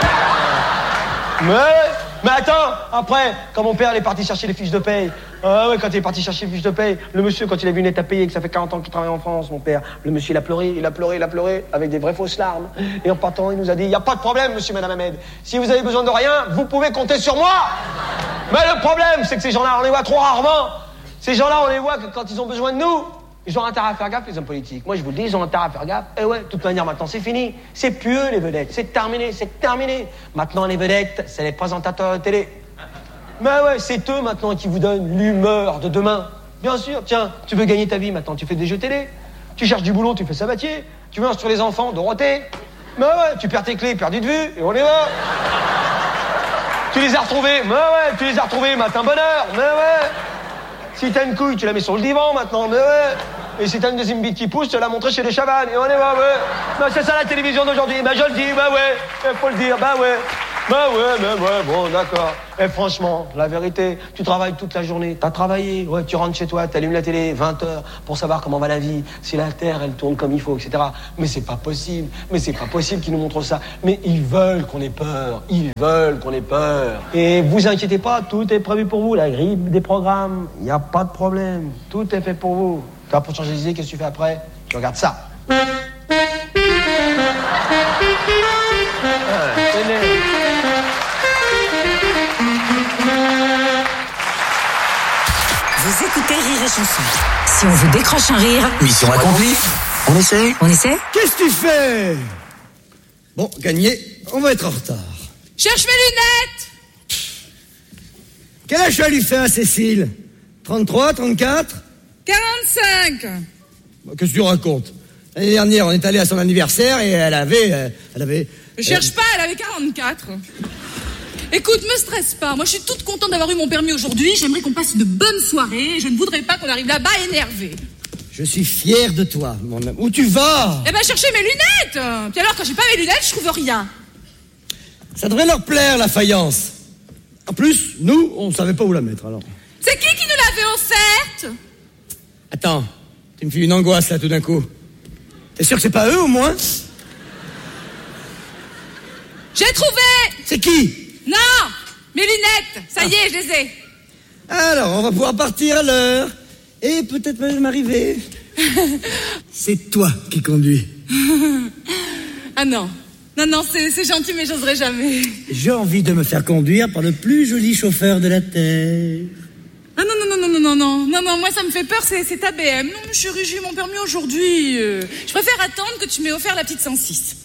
Mais, mais attends, après, quand mon père il est parti chercher les fiches de paye, euh, ouais, quand il est parti chercher les fiches de paye, le monsieur, quand il a vu une net à payer, que ça fait quarante ans qu'il travaille en France, mon père, le monsieur, il a pleuré, il a pleuré, il a pleuré, avec des vraies fausses larmes. Et en partant, il nous a dit, il n'y a pas de problème, monsieur, madame Ahmed. Si vous avez besoin de rien, vous pouvez compter sur moi. Mais le problème, c'est que ces gens-là, on les voit trop rarement. Ces gens-là, on les voit que quand ils ont besoin de nous. Ils ont intérêt à faire gaffe, les hommes politiques. Moi, je vous le dis, ils ont intérêt à faire gaffe. Et ouais, de toute manière, maintenant, c'est fini. C'est plus eux, les vedettes. C'est terminé, c'est terminé. Maintenant, les vedettes, c'est les présentateurs de télé. Mais ouais, c'est eux, maintenant, qui vous donnent l'humeur de demain. Bien sûr, tiens, tu veux gagner ta vie, maintenant, tu fais des jeux télé. Tu cherches du boulot, tu fais sabatier. Tu veux instruire les enfants, Dorothée. Mais ouais, tu perds tes clés, perdu de vue, et on y va. Tu les as retrouvés. Mais ouais, tu les as retrouvés, matin bonheur. Mais ouais. Si t'as une couille, tu la mets sur le divan, maintenant. Mais ouais. Et si t'as une deuxième bite qui pousse, tu la montrer chez les Chavannes. Et on est, bah ouais. Bah, c'est ça la télévision d'aujourd'hui. Bah, je le dis, bah ouais. Il faut le dire, bah ouais. Bah ouais, bah ouais, bon, d'accord. Et franchement, la vérité, tu travailles toute la journée. T'as travaillé, ouais, tu rentres chez toi, t'allumes la télé, vingt heures, pour savoir comment va la vie, si la Terre, elle tourne comme il faut, et cetera. Mais c'est pas possible. Mais c'est pas possible qu'ils nous montrent ça. Mais ils veulent qu'on ait peur. Ils veulent qu'on ait peur. Et vous inquiétez pas, tout est prévu pour vous. La grille des programmes, il n'y a pas de problème. Tout est fait pour vous. Toi, pour changer d'idée, qu'est-ce que tu fais après? Tu regardes ça. Ah, Vous écoutez Rire et Chanson. Si on vous décroche un rire... Mission accomplie. On essaie? On essaie? Qu'est-ce que tu fais? Bon, gagné, on va être en retard. Cherche mes lunettes! Quel âge tu as lui fait à Cécile? trente-trois, trente-quatre? quarante-cinq. Qu'est-ce que tu racontes? L'année dernière, on est allé à son anniversaire et elle avait... Euh, elle avait... Je cherche pas, elle avait quarante-quatre. Écoute, me stresse pas. Moi, je suis toute contente d'avoir eu mon permis aujourd'hui. J'aimerais qu'on passe une bonne soirée. Je ne voudrais pas qu'on arrive là-bas énervé. Je suis fier de toi, mon homme. Où tu vas? Eh ben, chercher mes lunettes. Puis alors, quand j'ai pas mes lunettes, je trouve rien. Ça devrait leur plaire, la faïence. En plus, nous, on savait pas où la mettre, alors. C'est qui qui nous l'avait offerte? Attends, tu me fais une angoisse, là, tout d'un coup. T'es sûr que c'est pas eux, au moins? J'ai trouvé! C'est qui? Non! Mes lunettes! Ça y est, je les ai. Alors, on va pouvoir partir à l'heure. Et peut-être même arriver. C'est toi qui conduis. Ah non. Non, non, c'est, c'est gentil, mais j'oserais jamais. J'ai envie de me faire conduire par le plus joli chauffeur de la Terre. Ah non, non, non, non, non, non, non, non, non, moi ça me fait peur, c'est, c'est ta B M. Non, mais chérie, j'ai eu mon permis aujourd'hui. Euh, je préfère attendre que tu m'aies offert la petite cent six.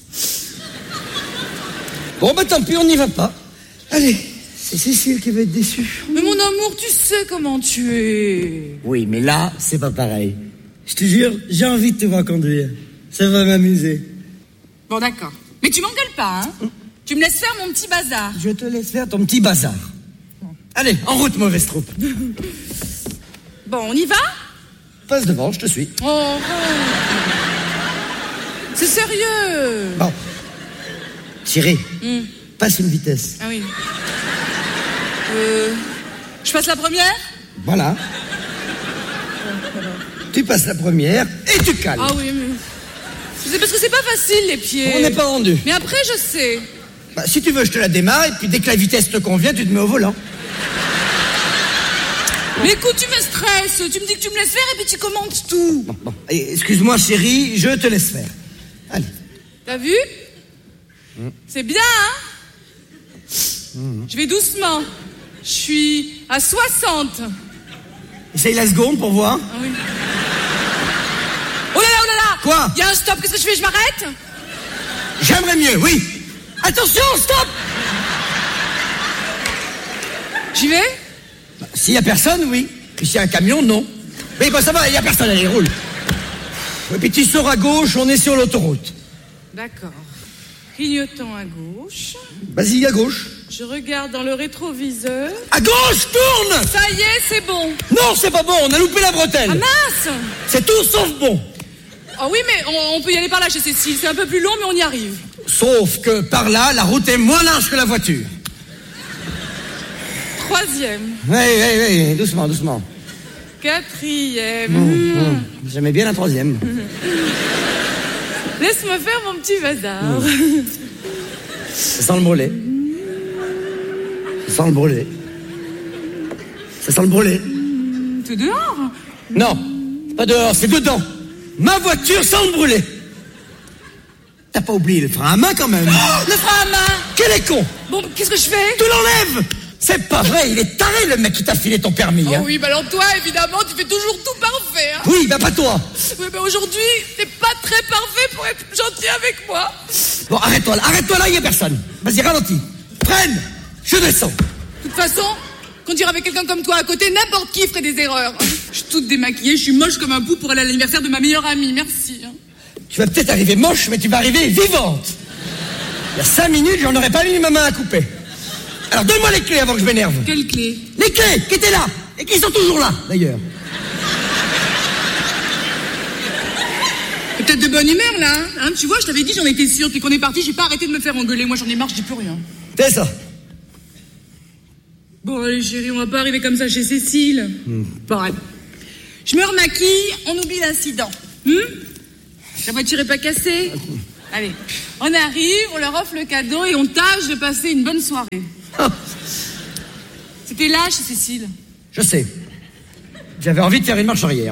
Bon, bah tant pis, on n'y va pas. Allez, c'est Cécile qui va être déçue. Mais mon amour, tu sais comment tu es. Oui, mais là, c'est pas pareil. Je te jure, j'ai envie de te voir conduire. Ça va m'amuser. Bon, d'accord. Mais tu m'engueules pas, hein. Tu me laisses faire mon petit bazar. Je te laisse faire ton petit bazar. Allez, en route, mauvaise troupe. Bon, on y va? Passe devant, je te suis. Oh, oh. C'est sérieux. Bon. Chérie, mm. passe une vitesse. Ah oui. Euh, je passe la première? Voilà. Tu passes la première et tu calmes. Ah oui, mais... C'est parce que c'est pas facile, les pieds. On n'est pas rendu. Mais après, je sais. Bah, si tu veux, je te la démarre et puis dès que la vitesse te convient, tu te mets au volant. Mais écoute, tu me stresses. Tu me dis que tu me laisses faire et puis tu commentes tout. Bon, bon. Allez, excuse-moi, chérie, je te laisse faire. Allez. T'as vu? Mmh. C'est bien, hein? Mmh. Je vais doucement. Je suis à soixante. Essaye la seconde pour voir. Ah oui. Oh là là, oh là là! Quoi? Il y a un stop, qu'est-ce que je fais? Je m'arrête? J'aimerais mieux, oui. Attention, stop! J'y vais? Bah, s'il y a personne, oui. Et s'il y a un camion, non. Mais bon, ça va, il y a personne, allez, roule. Et puis tu sors à gauche, on est sur l'autoroute. D'accord. Clignotons à gauche. Vas-y, à gauche. Je regarde dans le rétroviseur. À gauche, tourne! Ça y est, c'est bon. Non, c'est pas bon, on a loupé la bretelle. Ah mince! C'est tout sauf bon. Ah oui, mais on, on peut y aller par là chez Cécile. C'est un peu plus long, mais on y arrive. Sauf que par là, la route est moins large que la voiture. Troisième. Oui, oui, oui, doucement, doucement. Quatrième. Mmh, mmh. J'aimais bien la troisième. Laisse-moi faire mon petit bazar. Mmh. Ça sent le brûlé. Ça sent le brûlé. Ça sent le brûlé. Mmh, tout dehors? Non, pas dehors, c'est dedans. Ma voiture sent le brûlé. T'as pas oublié le frein à main quand même? Oh, le frein à main! Quel est con! Bon, qu'est-ce que je fais? Tu l'enlèves! C'est pas vrai, il est taré le mec qui t'a filé ton permis. Oh hein. oui, bah alors toi, évidemment, tu fais toujours tout parfait. Hein. Oui, bah pas toi. Oui, bah aujourd'hui, t'es pas très parfait pour être gentil avec moi. Bon, arrête-toi là, arrête-toi là, il y a personne. Vas-y, ralentis. Freine, je descends. De toute façon, conduire avec quelqu'un comme toi à côté, n'importe qui ferait des erreurs. Je suis toute démaquillée, je suis moche comme un pou pour aller à l'anniversaire de ma meilleure amie, merci. Hein. Tu vas peut-être arriver moche, mais tu vas arriver vivante. Il y a cinq minutes, j'en aurais pas mis ma main à couper. Alors donne-moi les clés avant que je m'énerve. Quelles clés? Les clés qui étaient là et qui sont toujours là, d'ailleurs. peut-être de bonne humeur, là. Hein, tu vois, je t'avais dit, j'en étais sûre. Puis qu'on est parti, j'ai pas arrêté de me faire engueuler. Moi, j'en ai marre, je dis plus rien. C'est ça. Bon, allez, chérie, on va pas arriver comme ça chez Cécile. Hmm. Pareil. Je me remaquille, on oublie l'incident. Hum La voiture est pas cassée. Allez, on arrive, on leur offre le cadeau et on tâche de passer une bonne soirée. C'était là chez Cécile. Je sais. J'avais envie de faire une marche arrière.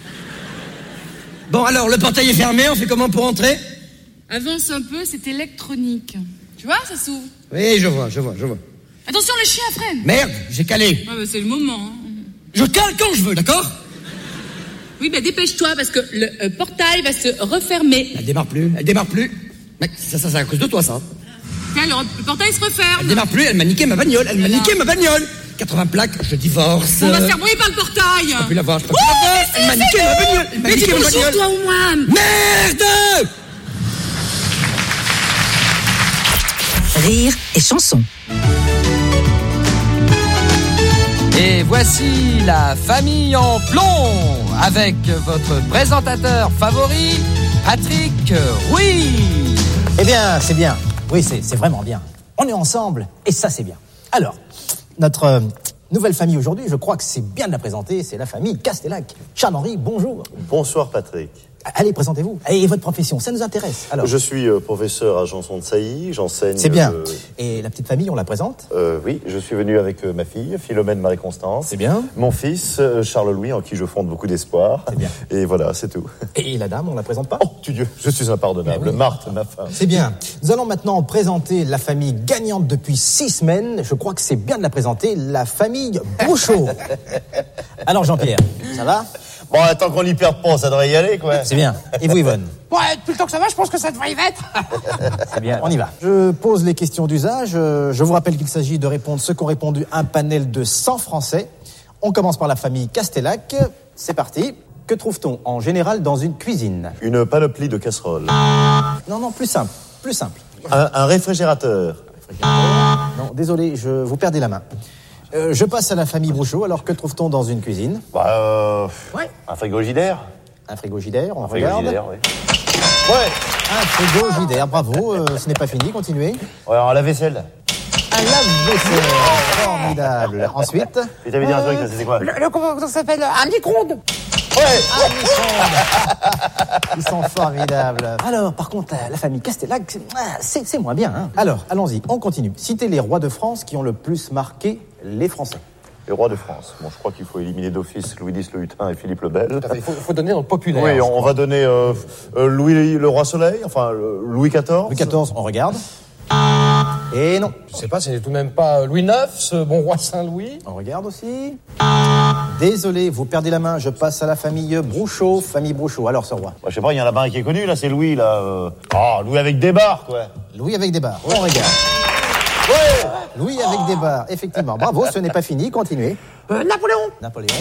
Bon, alors, le portail est fermé, on fait comment pour entrer? Avance un peu, c'est électronique. Tu vois, ça s'ouvre. Oui, je vois, je vois, je vois. Attention, le chien freine. Merde, j'ai calé. Ouais, bah, c'est le moment. Hein. Je cale quand je veux, d'accord? Oui, bah dépêche-toi, parce que le euh, portail va se refermer. Elle démarre plus, elle démarre plus. Mec, ça, ça, c'est à cause de toi, ça. Tiens, le, le portail se referme. Elle démarre plus, elle m'a niqué ma bagnole, elle m'a niqué ma bagnole. quatre-vingts plaques, je divorce. On va se faire brouiller par le portail. Je peux plus la voir, je peux plus la voir. Elle m'a niqué ma bagnole. Elle m'a Mais dis niqué ma bonjour, bagnole. toi, au moins. Merde! Rire et chanson. Et voici la famille en plomb avec votre présentateur favori, Patrick Rouy. Eh bien, c'est bien. Oui, c'est, c'est vraiment bien. On est ensemble et ça, c'est bien. Alors, notre euh, nouvelle famille aujourd'hui, je crois que c'est bien de la présenter, c'est la famille Castellac. Charles-Henri, bonjour. Bonsoir Patrick. Allez, présentez-vous. Et votre profession, ça nous intéresse. Alors, je suis euh, professeur à Janson de Sailly, j'enseigne... C'est bien. Euh, Et la petite famille, on la présente? euh, Oui, je suis venu avec euh, ma fille, Philomène Marie-Constance. C'est bien. Mon fils, euh, Charles-Louis, en qui je fonde beaucoup d'espoir. C'est bien. Et voilà, c'est tout. Et la dame, on la présente pas? Oh, tu Dieu, je suis impardonnable. Oui. Marthe, ma femme. C'est bien. Nous allons maintenant présenter la famille gagnante depuis six semaines. Je crois que c'est bien de la présenter, la famille Brouchot. Alors Jean-Pierre, ça va? Bon, tant qu'on n'y perd pas, ça devrait y aller, quoi. C'est bien. Et vous, Yvonne? Ouais, depuis le temps que ça va, je pense que ça devrait y être. C'est bien. On y va. Je pose les questions d'usage. Je vous rappelle qu'il s'agit de répondre ceux qui ont répondu un panel de cent Français. On commence par la famille Castellac. C'est parti. Que trouve-t-on en général dans une cuisine? Une panoplie de casseroles. Non, non, plus simple. Plus simple. Un, un réfrigérateur. Non, désolé, je vous perdez la main. Euh, je passe à la famille Brouchot. Alors, que trouve-t-on dans une cuisine? Bah, euh, Ouais. un frigogidaire. Un frigogidaire, on Un regarde. frigogidaire, oui. Ouais. Un frigogidaire, bravo. Euh, ce n'est pas fini, continuez. Ouais, un lave-vaisselle. Un lave-vaisselle, formidable. Ensuite. Et t'avais dit un truc, ça c'était quoi? Le, le- comment ça s'appelle? Un micro-ondes. Un micro-ondes. Ils sont formidables. Alors, par contre, la, la famille Castellac, c'est, c'est moins bien. Hein. Alors, allons-y, on continue. Citez les rois de France qui ont le plus marqué les Français. Les rois de France. Bon, je crois qu'il faut éliminer d'office Louis dix le Hutin et Philippe le Bel. Il faut, faut donner dans le populaire. Oui, on va donner euh, euh, Louis le roi Soleil, enfin euh, Louis quatorze. Louis quatorze, on regarde. Et non. Je sais pas, c'est tout de même pas Louis neuf, ce bon roi Saint-Louis. On regarde aussi. Désolé, vous perdez la main. Je passe à la famille Brouchot. Famille Brouchot. Alors, ce roi. Bah, je sais pas, il y en a un qui est connu, là, c'est Louis, là. Euh... Ah, Louis avec des barres, quoi. Louis avec des barres. On regarde. Ouais. Louis avec des barres, effectivement. Bravo, ce n'est pas fini. Continuez. Euh, Napoléon. Napoléon.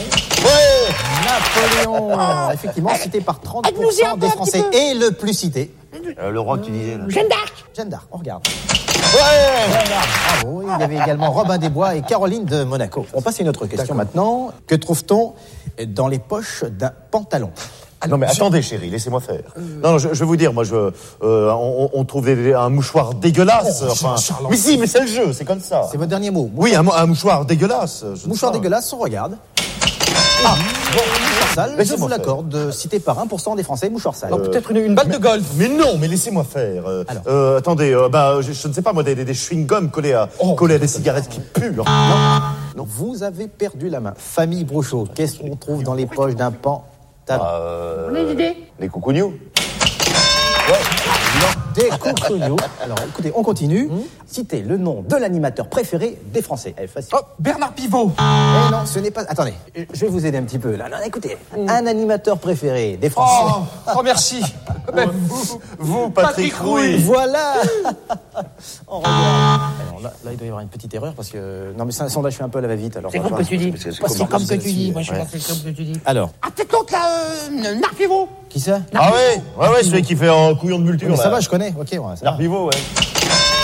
Ouais. Napoléon. Effectivement, cité par trente pour Aide-nous-y un cent peu, des un petit Français. peu. Et le plus cité. Euh, le roi que tu disais, là. Jeanne d'Arc. Jeanne d'Arc. On regarde. Ouais. Bravo. Il y avait également Robin des Bois et Caroline de Monaco. On passe à une autre question maintenant. Que trouve-t-on dans les poches d'un pantalon? Non mais attendez chérie, laissez-moi faire. Non, non je, je vais vous dire, moi je, euh, on, on trouve des, un mouchoir dégueulasse. Oh, enfin, Charles, mais si, mais c'est le jeu, c'est comme ça. C'est votre dernier mot. Oui, un, un mouchoir dégueulasse. je Mouchoir sais pas. dégueulasse, on regarde. Ah, bon, mouchoir sale, Mais je c'est vous bon, l'accorde, cité par un pour cent des Français, mouchoir sale. Alors, Peut-être une, une balle mais, de golf. Mais non, mais laissez-moi faire. Euh, Alors. euh, attendez, euh, bah, je, je ne sais pas moi, des, des, des chewing-gums collés à, Oh. collés à des cigarettes qui puent. Non, non, vous avez perdu la main. Famille Brouchot, qu'est-ce qu'on trouve dans les poches d'un pantalon? Euh, On a une idée. Des coucougnoux. Des coucougnoux. Alors, écoutez, on continue. Citez le nom de l'animateur préféré des Français. Elle est facile. Oh, Bernard Pivot. Eh non, ce n'est pas... Attendez, je vais vous aider un petit peu, là. Non, écoutez, un animateur préféré des Français. Oh, oh merci. Ben, vous, Vous, Patrick, Patrick Rouy. Voilà. On regarde. Alors là, là, il doit y avoir une petite erreur parce que... Non, mais c'est un sondage, je fais un peu à la va-vite. Alors, C'est on va comme voir. que tu dis. c'est Pas si comme que tu dis. Ouais. Moi, je suis pas comme que tu dis. Alors, Ah, peut-être l'autre, là, euh, Narpivot. qui ça? Ah ouais, ouais, ouais, celui qui fait un couillon de multure. Mais là. ça va, je connais. Ok, ouais, ça va. Narpivot, ouais.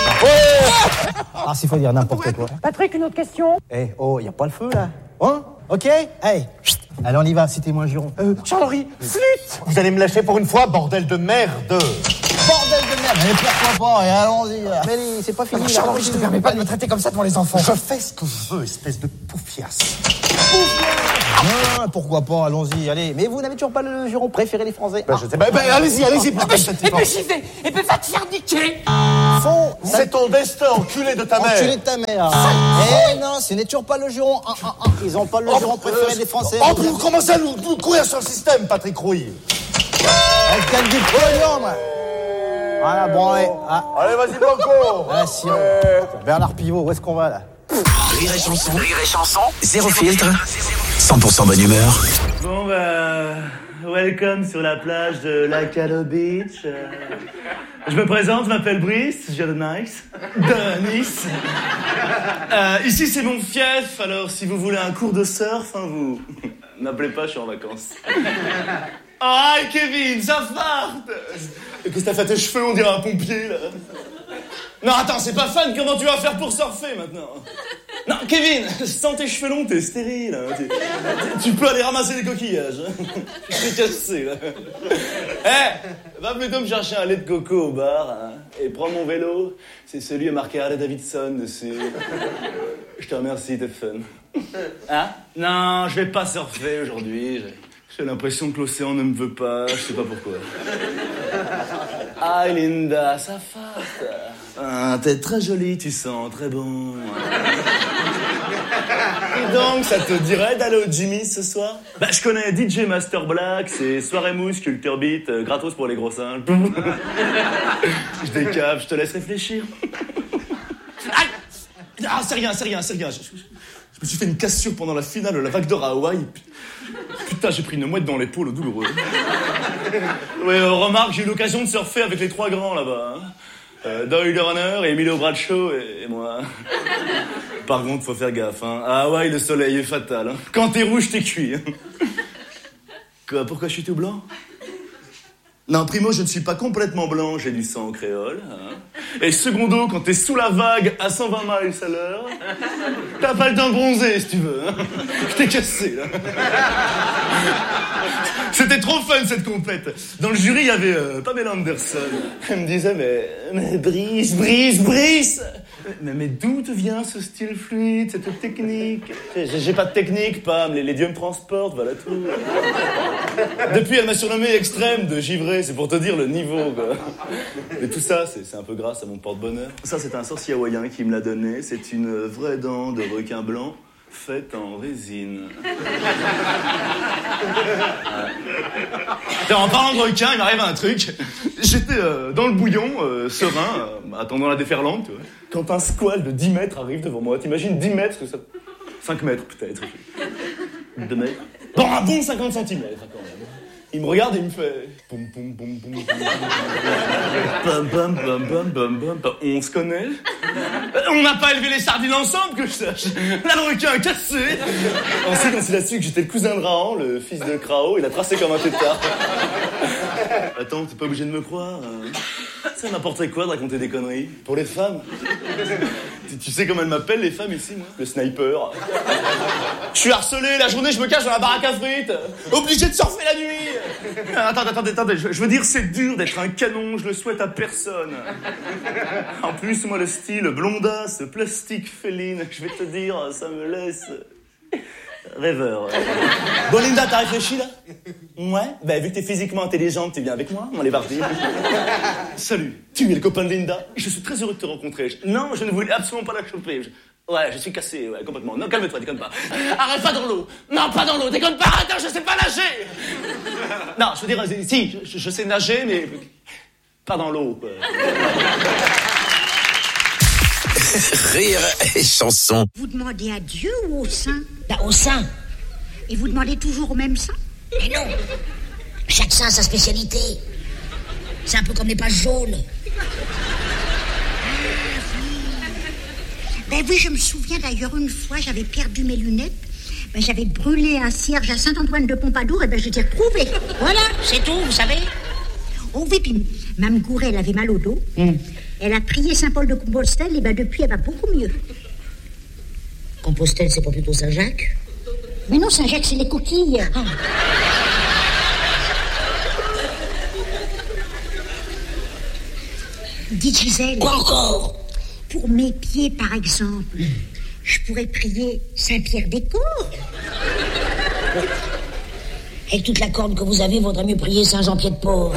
Ah, s'il faut dire n'importe quoi. Patrick, une autre question? Eh, oh, y a pas le feu, là? Hein? Ok? Hey, chut. Allez, on y va, citez-moi un juron. Euh, Charles-Henri, flûte! Vous allez me lâcher pour une fois, bordel de merde! Bordel de merde! Mais pourquoi pas? Et allons-y, là. Mais c'est pas fini, là. Charles-Henri, je te permets pas de me traiter comme ça devant les enfants. Je fais ce que je veux, espèce de poufiasse. Ah, pourquoi pas, allons-y, allez. Mais vous n'avez toujours pas le juron préféré des Français? Bah, je sais pas. Bah, allez-y, allez-y. Et puis j'y vais. Et puis va te faire niquer. Faux. C'est ton destin, enculé de ta mère. Enculé de ta mère. Eh non, ce n'est toujours pas le juron. Ah, ah, ah. Ils ont pas le juron préféré des Français. Oh, vous commencez à nous, nous courir sur le système, Patrick Rouille. Elle gagne du pognon, moi. Voilà, bon, allez. Ah. Allez, vas-y, Blanco. Ah, si, Bernard Pivot, où est-ce qu'on va, là? Rire et chanson. Rire et chanson. Zéro filtre. cent pour cent bonne humeur. Bon, bah, welcome sur la plage de Lacalo Beach. Euh, je me présente, je m'appelle Brice, je viens de Nice. De Nice. Euh, ici, c'est mon fief, alors si vous voulez un cours de surf, hein, vous n'appelez pas, je suis en vacances. Oh, hi Kevin, ça farte. Qu'est-ce que t'as fait tes cheveux, on dirait un pompier, là. Non, attends, c'est pas fan, comment tu vas faire pour surfer, maintenant? Non, Kevin, sans tes cheveux longs, t'es stérile, hein. Tu, tu peux aller ramasser des coquillages. Je t'ai cassé, là. Eh, hey, va plutôt me chercher un lait de coco au bar, hein, et prends mon vélo, c'est celui à marqué Harley Davidson dessus. Je te remercie, t'es fun. Hein? Non, je vais pas surfer aujourd'hui, j'ai... J'ai l'impression que l'océan ne me veut pas, je sais pas pourquoi. Ah, Linda, ça farte. Ah, t'es très jolie, tu sens très bon. Et donc, ça te dirait d'aller au Jimmy ce soir? Bah, je connais D J Master Black, c'est soirée mousse, culture beat, euh, gratos pour les gros singes. Je décave, je te laisse réfléchir. Aïe! Ah, c'est rien, c'est rien, c'est rien. Je, je, je me suis fait une cassure pendant la finale de la vague d'or à Hawaï. Putain, j'ai pris une mouette dans l'épaule, douloureux. Ouais, euh, remarque, j'ai eu l'occasion de surfer avec les trois grands là-bas. Hein. Euh, Doyle Runner, Emilio Bradshaw et, et moi. Par contre, faut faire gaffe. Hein. À Hawaï, le soleil est fatal. Hein. Quand t'es rouge, t'es cuit. Hein. Quoi, pourquoi je suis tout blanc? Non, primo, je ne suis pas complètement blanc, j'ai du sang créole. Hein. Et secondo, quand t'es sous la vague à cent vingt miles à l'heure, t'as pas le temps de bronzer, si tu veux. Hein. Je t'ai cassé, là. C'était trop fun, cette complète. Dans le jury, il y avait euh, Pamela Anderson. Elle me disait, mais, mais Brice, Brice, Brice. Mais, mais d'où te vient ce style fluide, cette technique? J'ai, j'ai pas de technique, Pam, les, les dieux me transportent, voilà tout. Depuis, elle m'a surnommé extrême de givré, c'est pour te dire le niveau, quoi. Mais tout ça, c'est, c'est un peu grâce à mon porte-bonheur. Ça, c'est un sorcier hawaïen qui me l'a donné. C'est une vraie dent de requin blanc faite en résine. Ouais. En parlant de requin, il m'arrive un truc. J'étais euh, dans le bouillon, euh, serein, euh, attendant la déferlante, tu vois, quand un squale de dix mètres arrive devant moi. T'imagines dix mètres, que ça... cinq mètres peut-être. deux mètres. Bon, un bon cinquante centimètres quand même. Il me regarde et il me fait... Poum, poum, poum, poum, poum, poum, poum, poum, poum, poum, poum, poum. On se connaît? On n'a pas élevé les sardines ensemble, que je sache. Là, le requin a cassé. Ensuite, quand il a su que j'étais le cousin de Rahan, le fils de Krao, il a tracé comme un tétard. Attends, t'es pas obligé de me croire. Ça m'apporterait quoi de raconter des conneries? Pour les femmes? tu, tu sais comment elles m'appellent, les femmes, ici, moi? Le sniper. Je suis harcelé, la journée, je me cache dans la baraque à frites. Obligé de surfer la nuit. Attends, attendez, attendez, je, je veux dire, c'est dur d'être un canon, je le souhaite à personne. En plus, moi, le style blondasse, plastique, féline, je vais te dire, ça me laisse... rêveur. Bon, Linda, t'as réfléchi, là? Ouais? Ben, vu que t'es physiquement intelligente, tu viens avec moi? On est parti. Salut, tu es le copain de Linda? Je suis très heureux de te rencontrer. Je... Non, je ne voulais absolument pas la choper. Je... Ouais, je suis cassé, ouais, complètement. Non, calme-toi, déconne pas. Arrête, pas dans l'eau. Non, pas dans l'eau, déconne pas, arrête, je sais pas nager. Non, je veux dire, si, je, je sais nager, mais pas dans l'eau, quoi. Rire et chanson. Vous demandez à Dieu ou au saint? Bah, au saint. Et vous demandez toujours au même saint? Mais non. Chaque saint a sa spécialité. C'est un peu comme les pages jaunes. Ben oui, je me souviens d'ailleurs, une fois, j'avais perdu mes lunettes. Ben, j'avais brûlé un cierge à Saint-Antoine de Pompadour, et ben je t'ai retrouvé. Voilà, c'est tout, vous savez. Oh oui, puis Mme Gouret, elle avait mal au dos. Mm. Elle a prié Saint-Paul de Compostelle, et ben depuis, elle va beaucoup mieux. Compostelle, c'est pas plutôt Saint-Jacques? Mais non, Saint-Jacques, c'est les coquilles. Ah. Dites, Gisèle. Quoi encore? Pour mes pieds, par exemple, je pourrais prier Saint-Pierre des Corps. Avec toute la corne que vous avez, vaudrait mieux prier Saint-Jean-Pied-de-Port.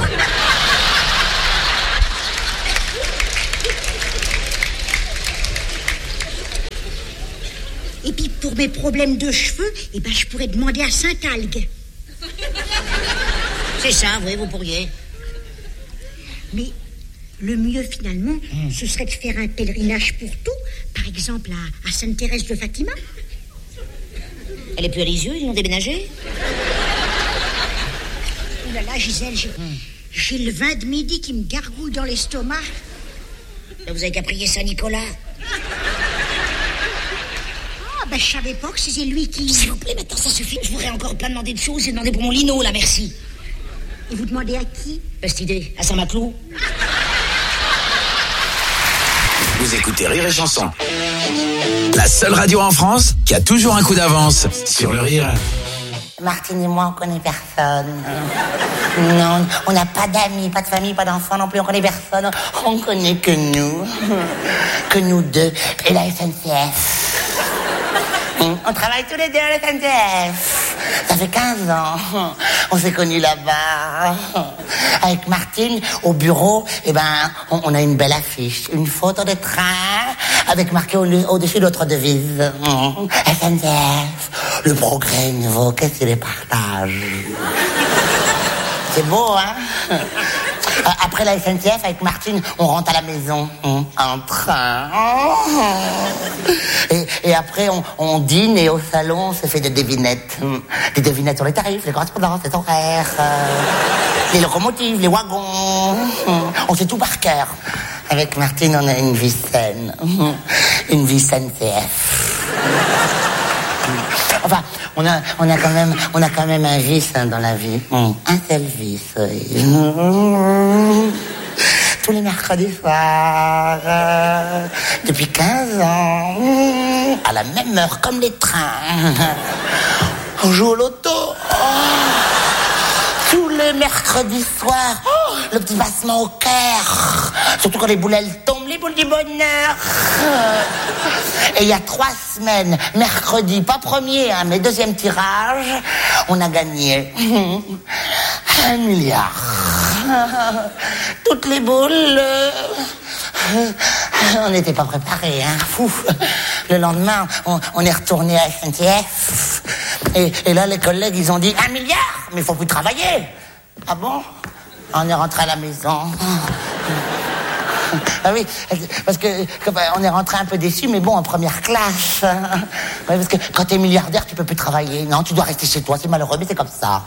Et puis pour mes problèmes de cheveux, eh ben, je pourrais demander à Saint-Algue. C'est ça, oui, vous pourriez. Mais le mieux, finalement, mmh. ce serait de faire un pèlerinage pour tout. Par exemple, à, à Sainte-Thérèse de Fatima. Elle est plus à Lisieux, ils l'ont déménagé? Oh là là, Gisèle, j'ai, mmh. j'ai le vin de midi qui me gargouille dans l'estomac. Là, vous avez qu'à prier Saint-Nicolas. Ben, je savais pas que c'était lui qui... S'il vous plaît, maintenant, ça suffit. Je voudrais encore plein demander de choses et demander pour mon lino, là, merci. Et vous demandez à qui? Petite idée, à Saint-Maclou. Vous écoutez Rire et Chanson. La seule radio en France qui a toujours un coup d'avance sur le rire. Martine et moi, on connaît personne. Non, on n'a pas d'amis, pas de famille, pas d'enfants non plus, on connaît personne. On connaît que nous. Que nous deux. Et la S N C F. On travaille tous les deux à la S N C F. Ça fait quinze ans. On s'est connus là-bas. Avec Martine, au bureau, eh ben, on, on a une belle affiche. Une photo de train avec marqué au, au-dessus notre devise. S N C F. Le progrès nouveau, qu'est-ce qu'il les partage. C'est beau, hein? Après la S N C F, avec Martine, on rentre à la maison. En train. Et, et après, on, on dîne et au salon, on se fait des devinettes. Des devinettes sur les tarifs, les correspondances, les horaires, euh, les locomotives, les wagons. On sait tout par cœur. Avec Martine, on a une vie saine. Une vie S N C F. Enfin, on a, on a quand même, on a quand même un vice hein, dans la vie. Mmh. Un seul vice, oui. Tous les mercredis soirs, euh, depuis quinze ans, à la même heure, comme les trains. On joue au loto. Oh. Tous les mercredis soirs, oh, le petit passement au cœur. Surtout quand les boules elles tombent, les boules du bonheur. Et il y a trois semaines, mercredi, pas premier, hein, mais deuxième tirage, on a gagné un milliard. Toutes les boules, on n'était pas préparés, hein, fou. Le lendemain, on, on est retourné à S N C F. Et, et là, les collègues, ils ont dit un milliard, mais il faut plus travailler. Ah bon? On est rentré à la maison. Ah oui, parce que, que on est rentré un peu déçus, mais bon, en première classe. Ouais, parce que quand t'es milliardaire, tu peux plus travailler. Non, tu dois rester chez toi, c'est malheureux, mais c'est comme ça.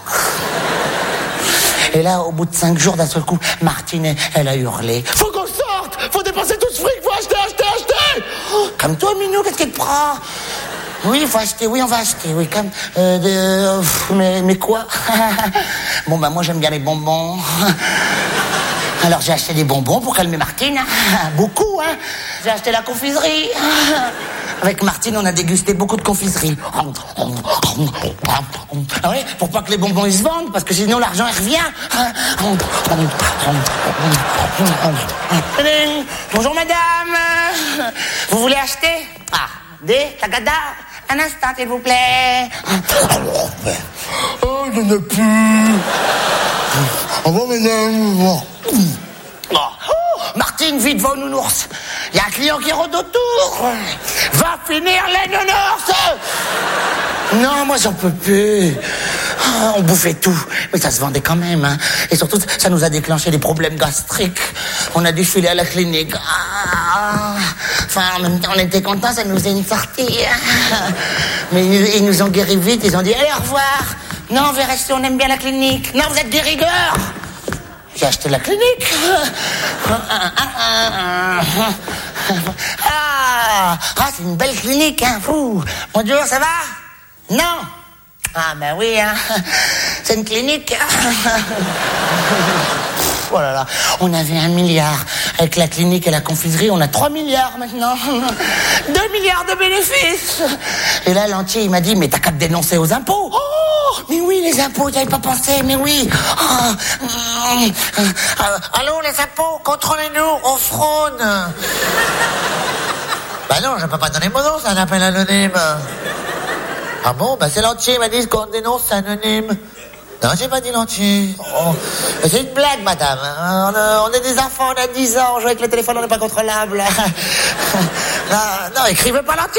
Et là, au bout de cinq jours, d'un seul coup, Martine, elle a hurlé. Faut qu'on sorte! Faut dépenser tout ce fric! Faut acheter, acheter, acheter! Oh, comme toi, Minou, qu'est-ce qu'il te prend? Oui, il faut acheter, oui, on va acheter, oui, comme... Euh, de, euh, mais, mais quoi? Bon, bah, moi, j'aime bien les bonbons. Alors, j'ai acheté des bonbons pour calmer Martine. Beaucoup, hein. J'ai acheté la confiserie. Avec Martine, on a dégusté beaucoup de confiserie. Ah oui, pour pas que les bonbons, ils se vendent, parce que sinon, l'argent, il revient. Bonjour, madame. Vous voulez acheter? Ah, des tagada. Un instant, s'il vous plaît. Oh, je ne plus. Au revoir, madame. Oh. Martine, vite, va au nounours. Il y a un client qui rôde autour. Va finir les nounours. Non, moi, j'en peux plus. Oh, on bouffait tout. Mais ça se vendait quand même. Hein. Et surtout, ça nous a déclenché des problèmes gastriques. On a dû filer à la clinique. Ah. Enfin, en même temps, on était contents, ça nous faisait une sortie. Mais ils, ils nous ont guéris vite. Ils ont dit, allez, au revoir. Non, on va rester, on aime bien la clinique. Non, vous êtes des rigueurs. J'ai acheté la clinique. Ah, ah c'est une belle clinique, hein, fou. Bonjour, ça va? Non. Ah, ben oui, hein. C'est une clinique. Oh là là, on avait un milliard. avec la clinique et la confiserie, on a trois milliards maintenant. deux milliards de bénéfices. Et là, Lantier, il m'a dit, mais t'as qu'à te dénoncer aux impôts. Oh, mais oui, les impôts, j'avais pas pensé, mais oui. Oh, mm, euh, allô, les impôts, contrôlez-nous, on fraude. Bah non, je peux pas donner mon nom, c'est un appel anonyme. Ah bon, bah c'est Lantier, il m'a dit qu'on dénonce, c'est anonyme. Non, j'ai pas dit Lantier. Oh, c'est une blague, madame. On, a, on est des enfants, on a dix ans, on joue avec le téléphone, on n'est pas contrôlable. Non, non, écrivez pas Lantier.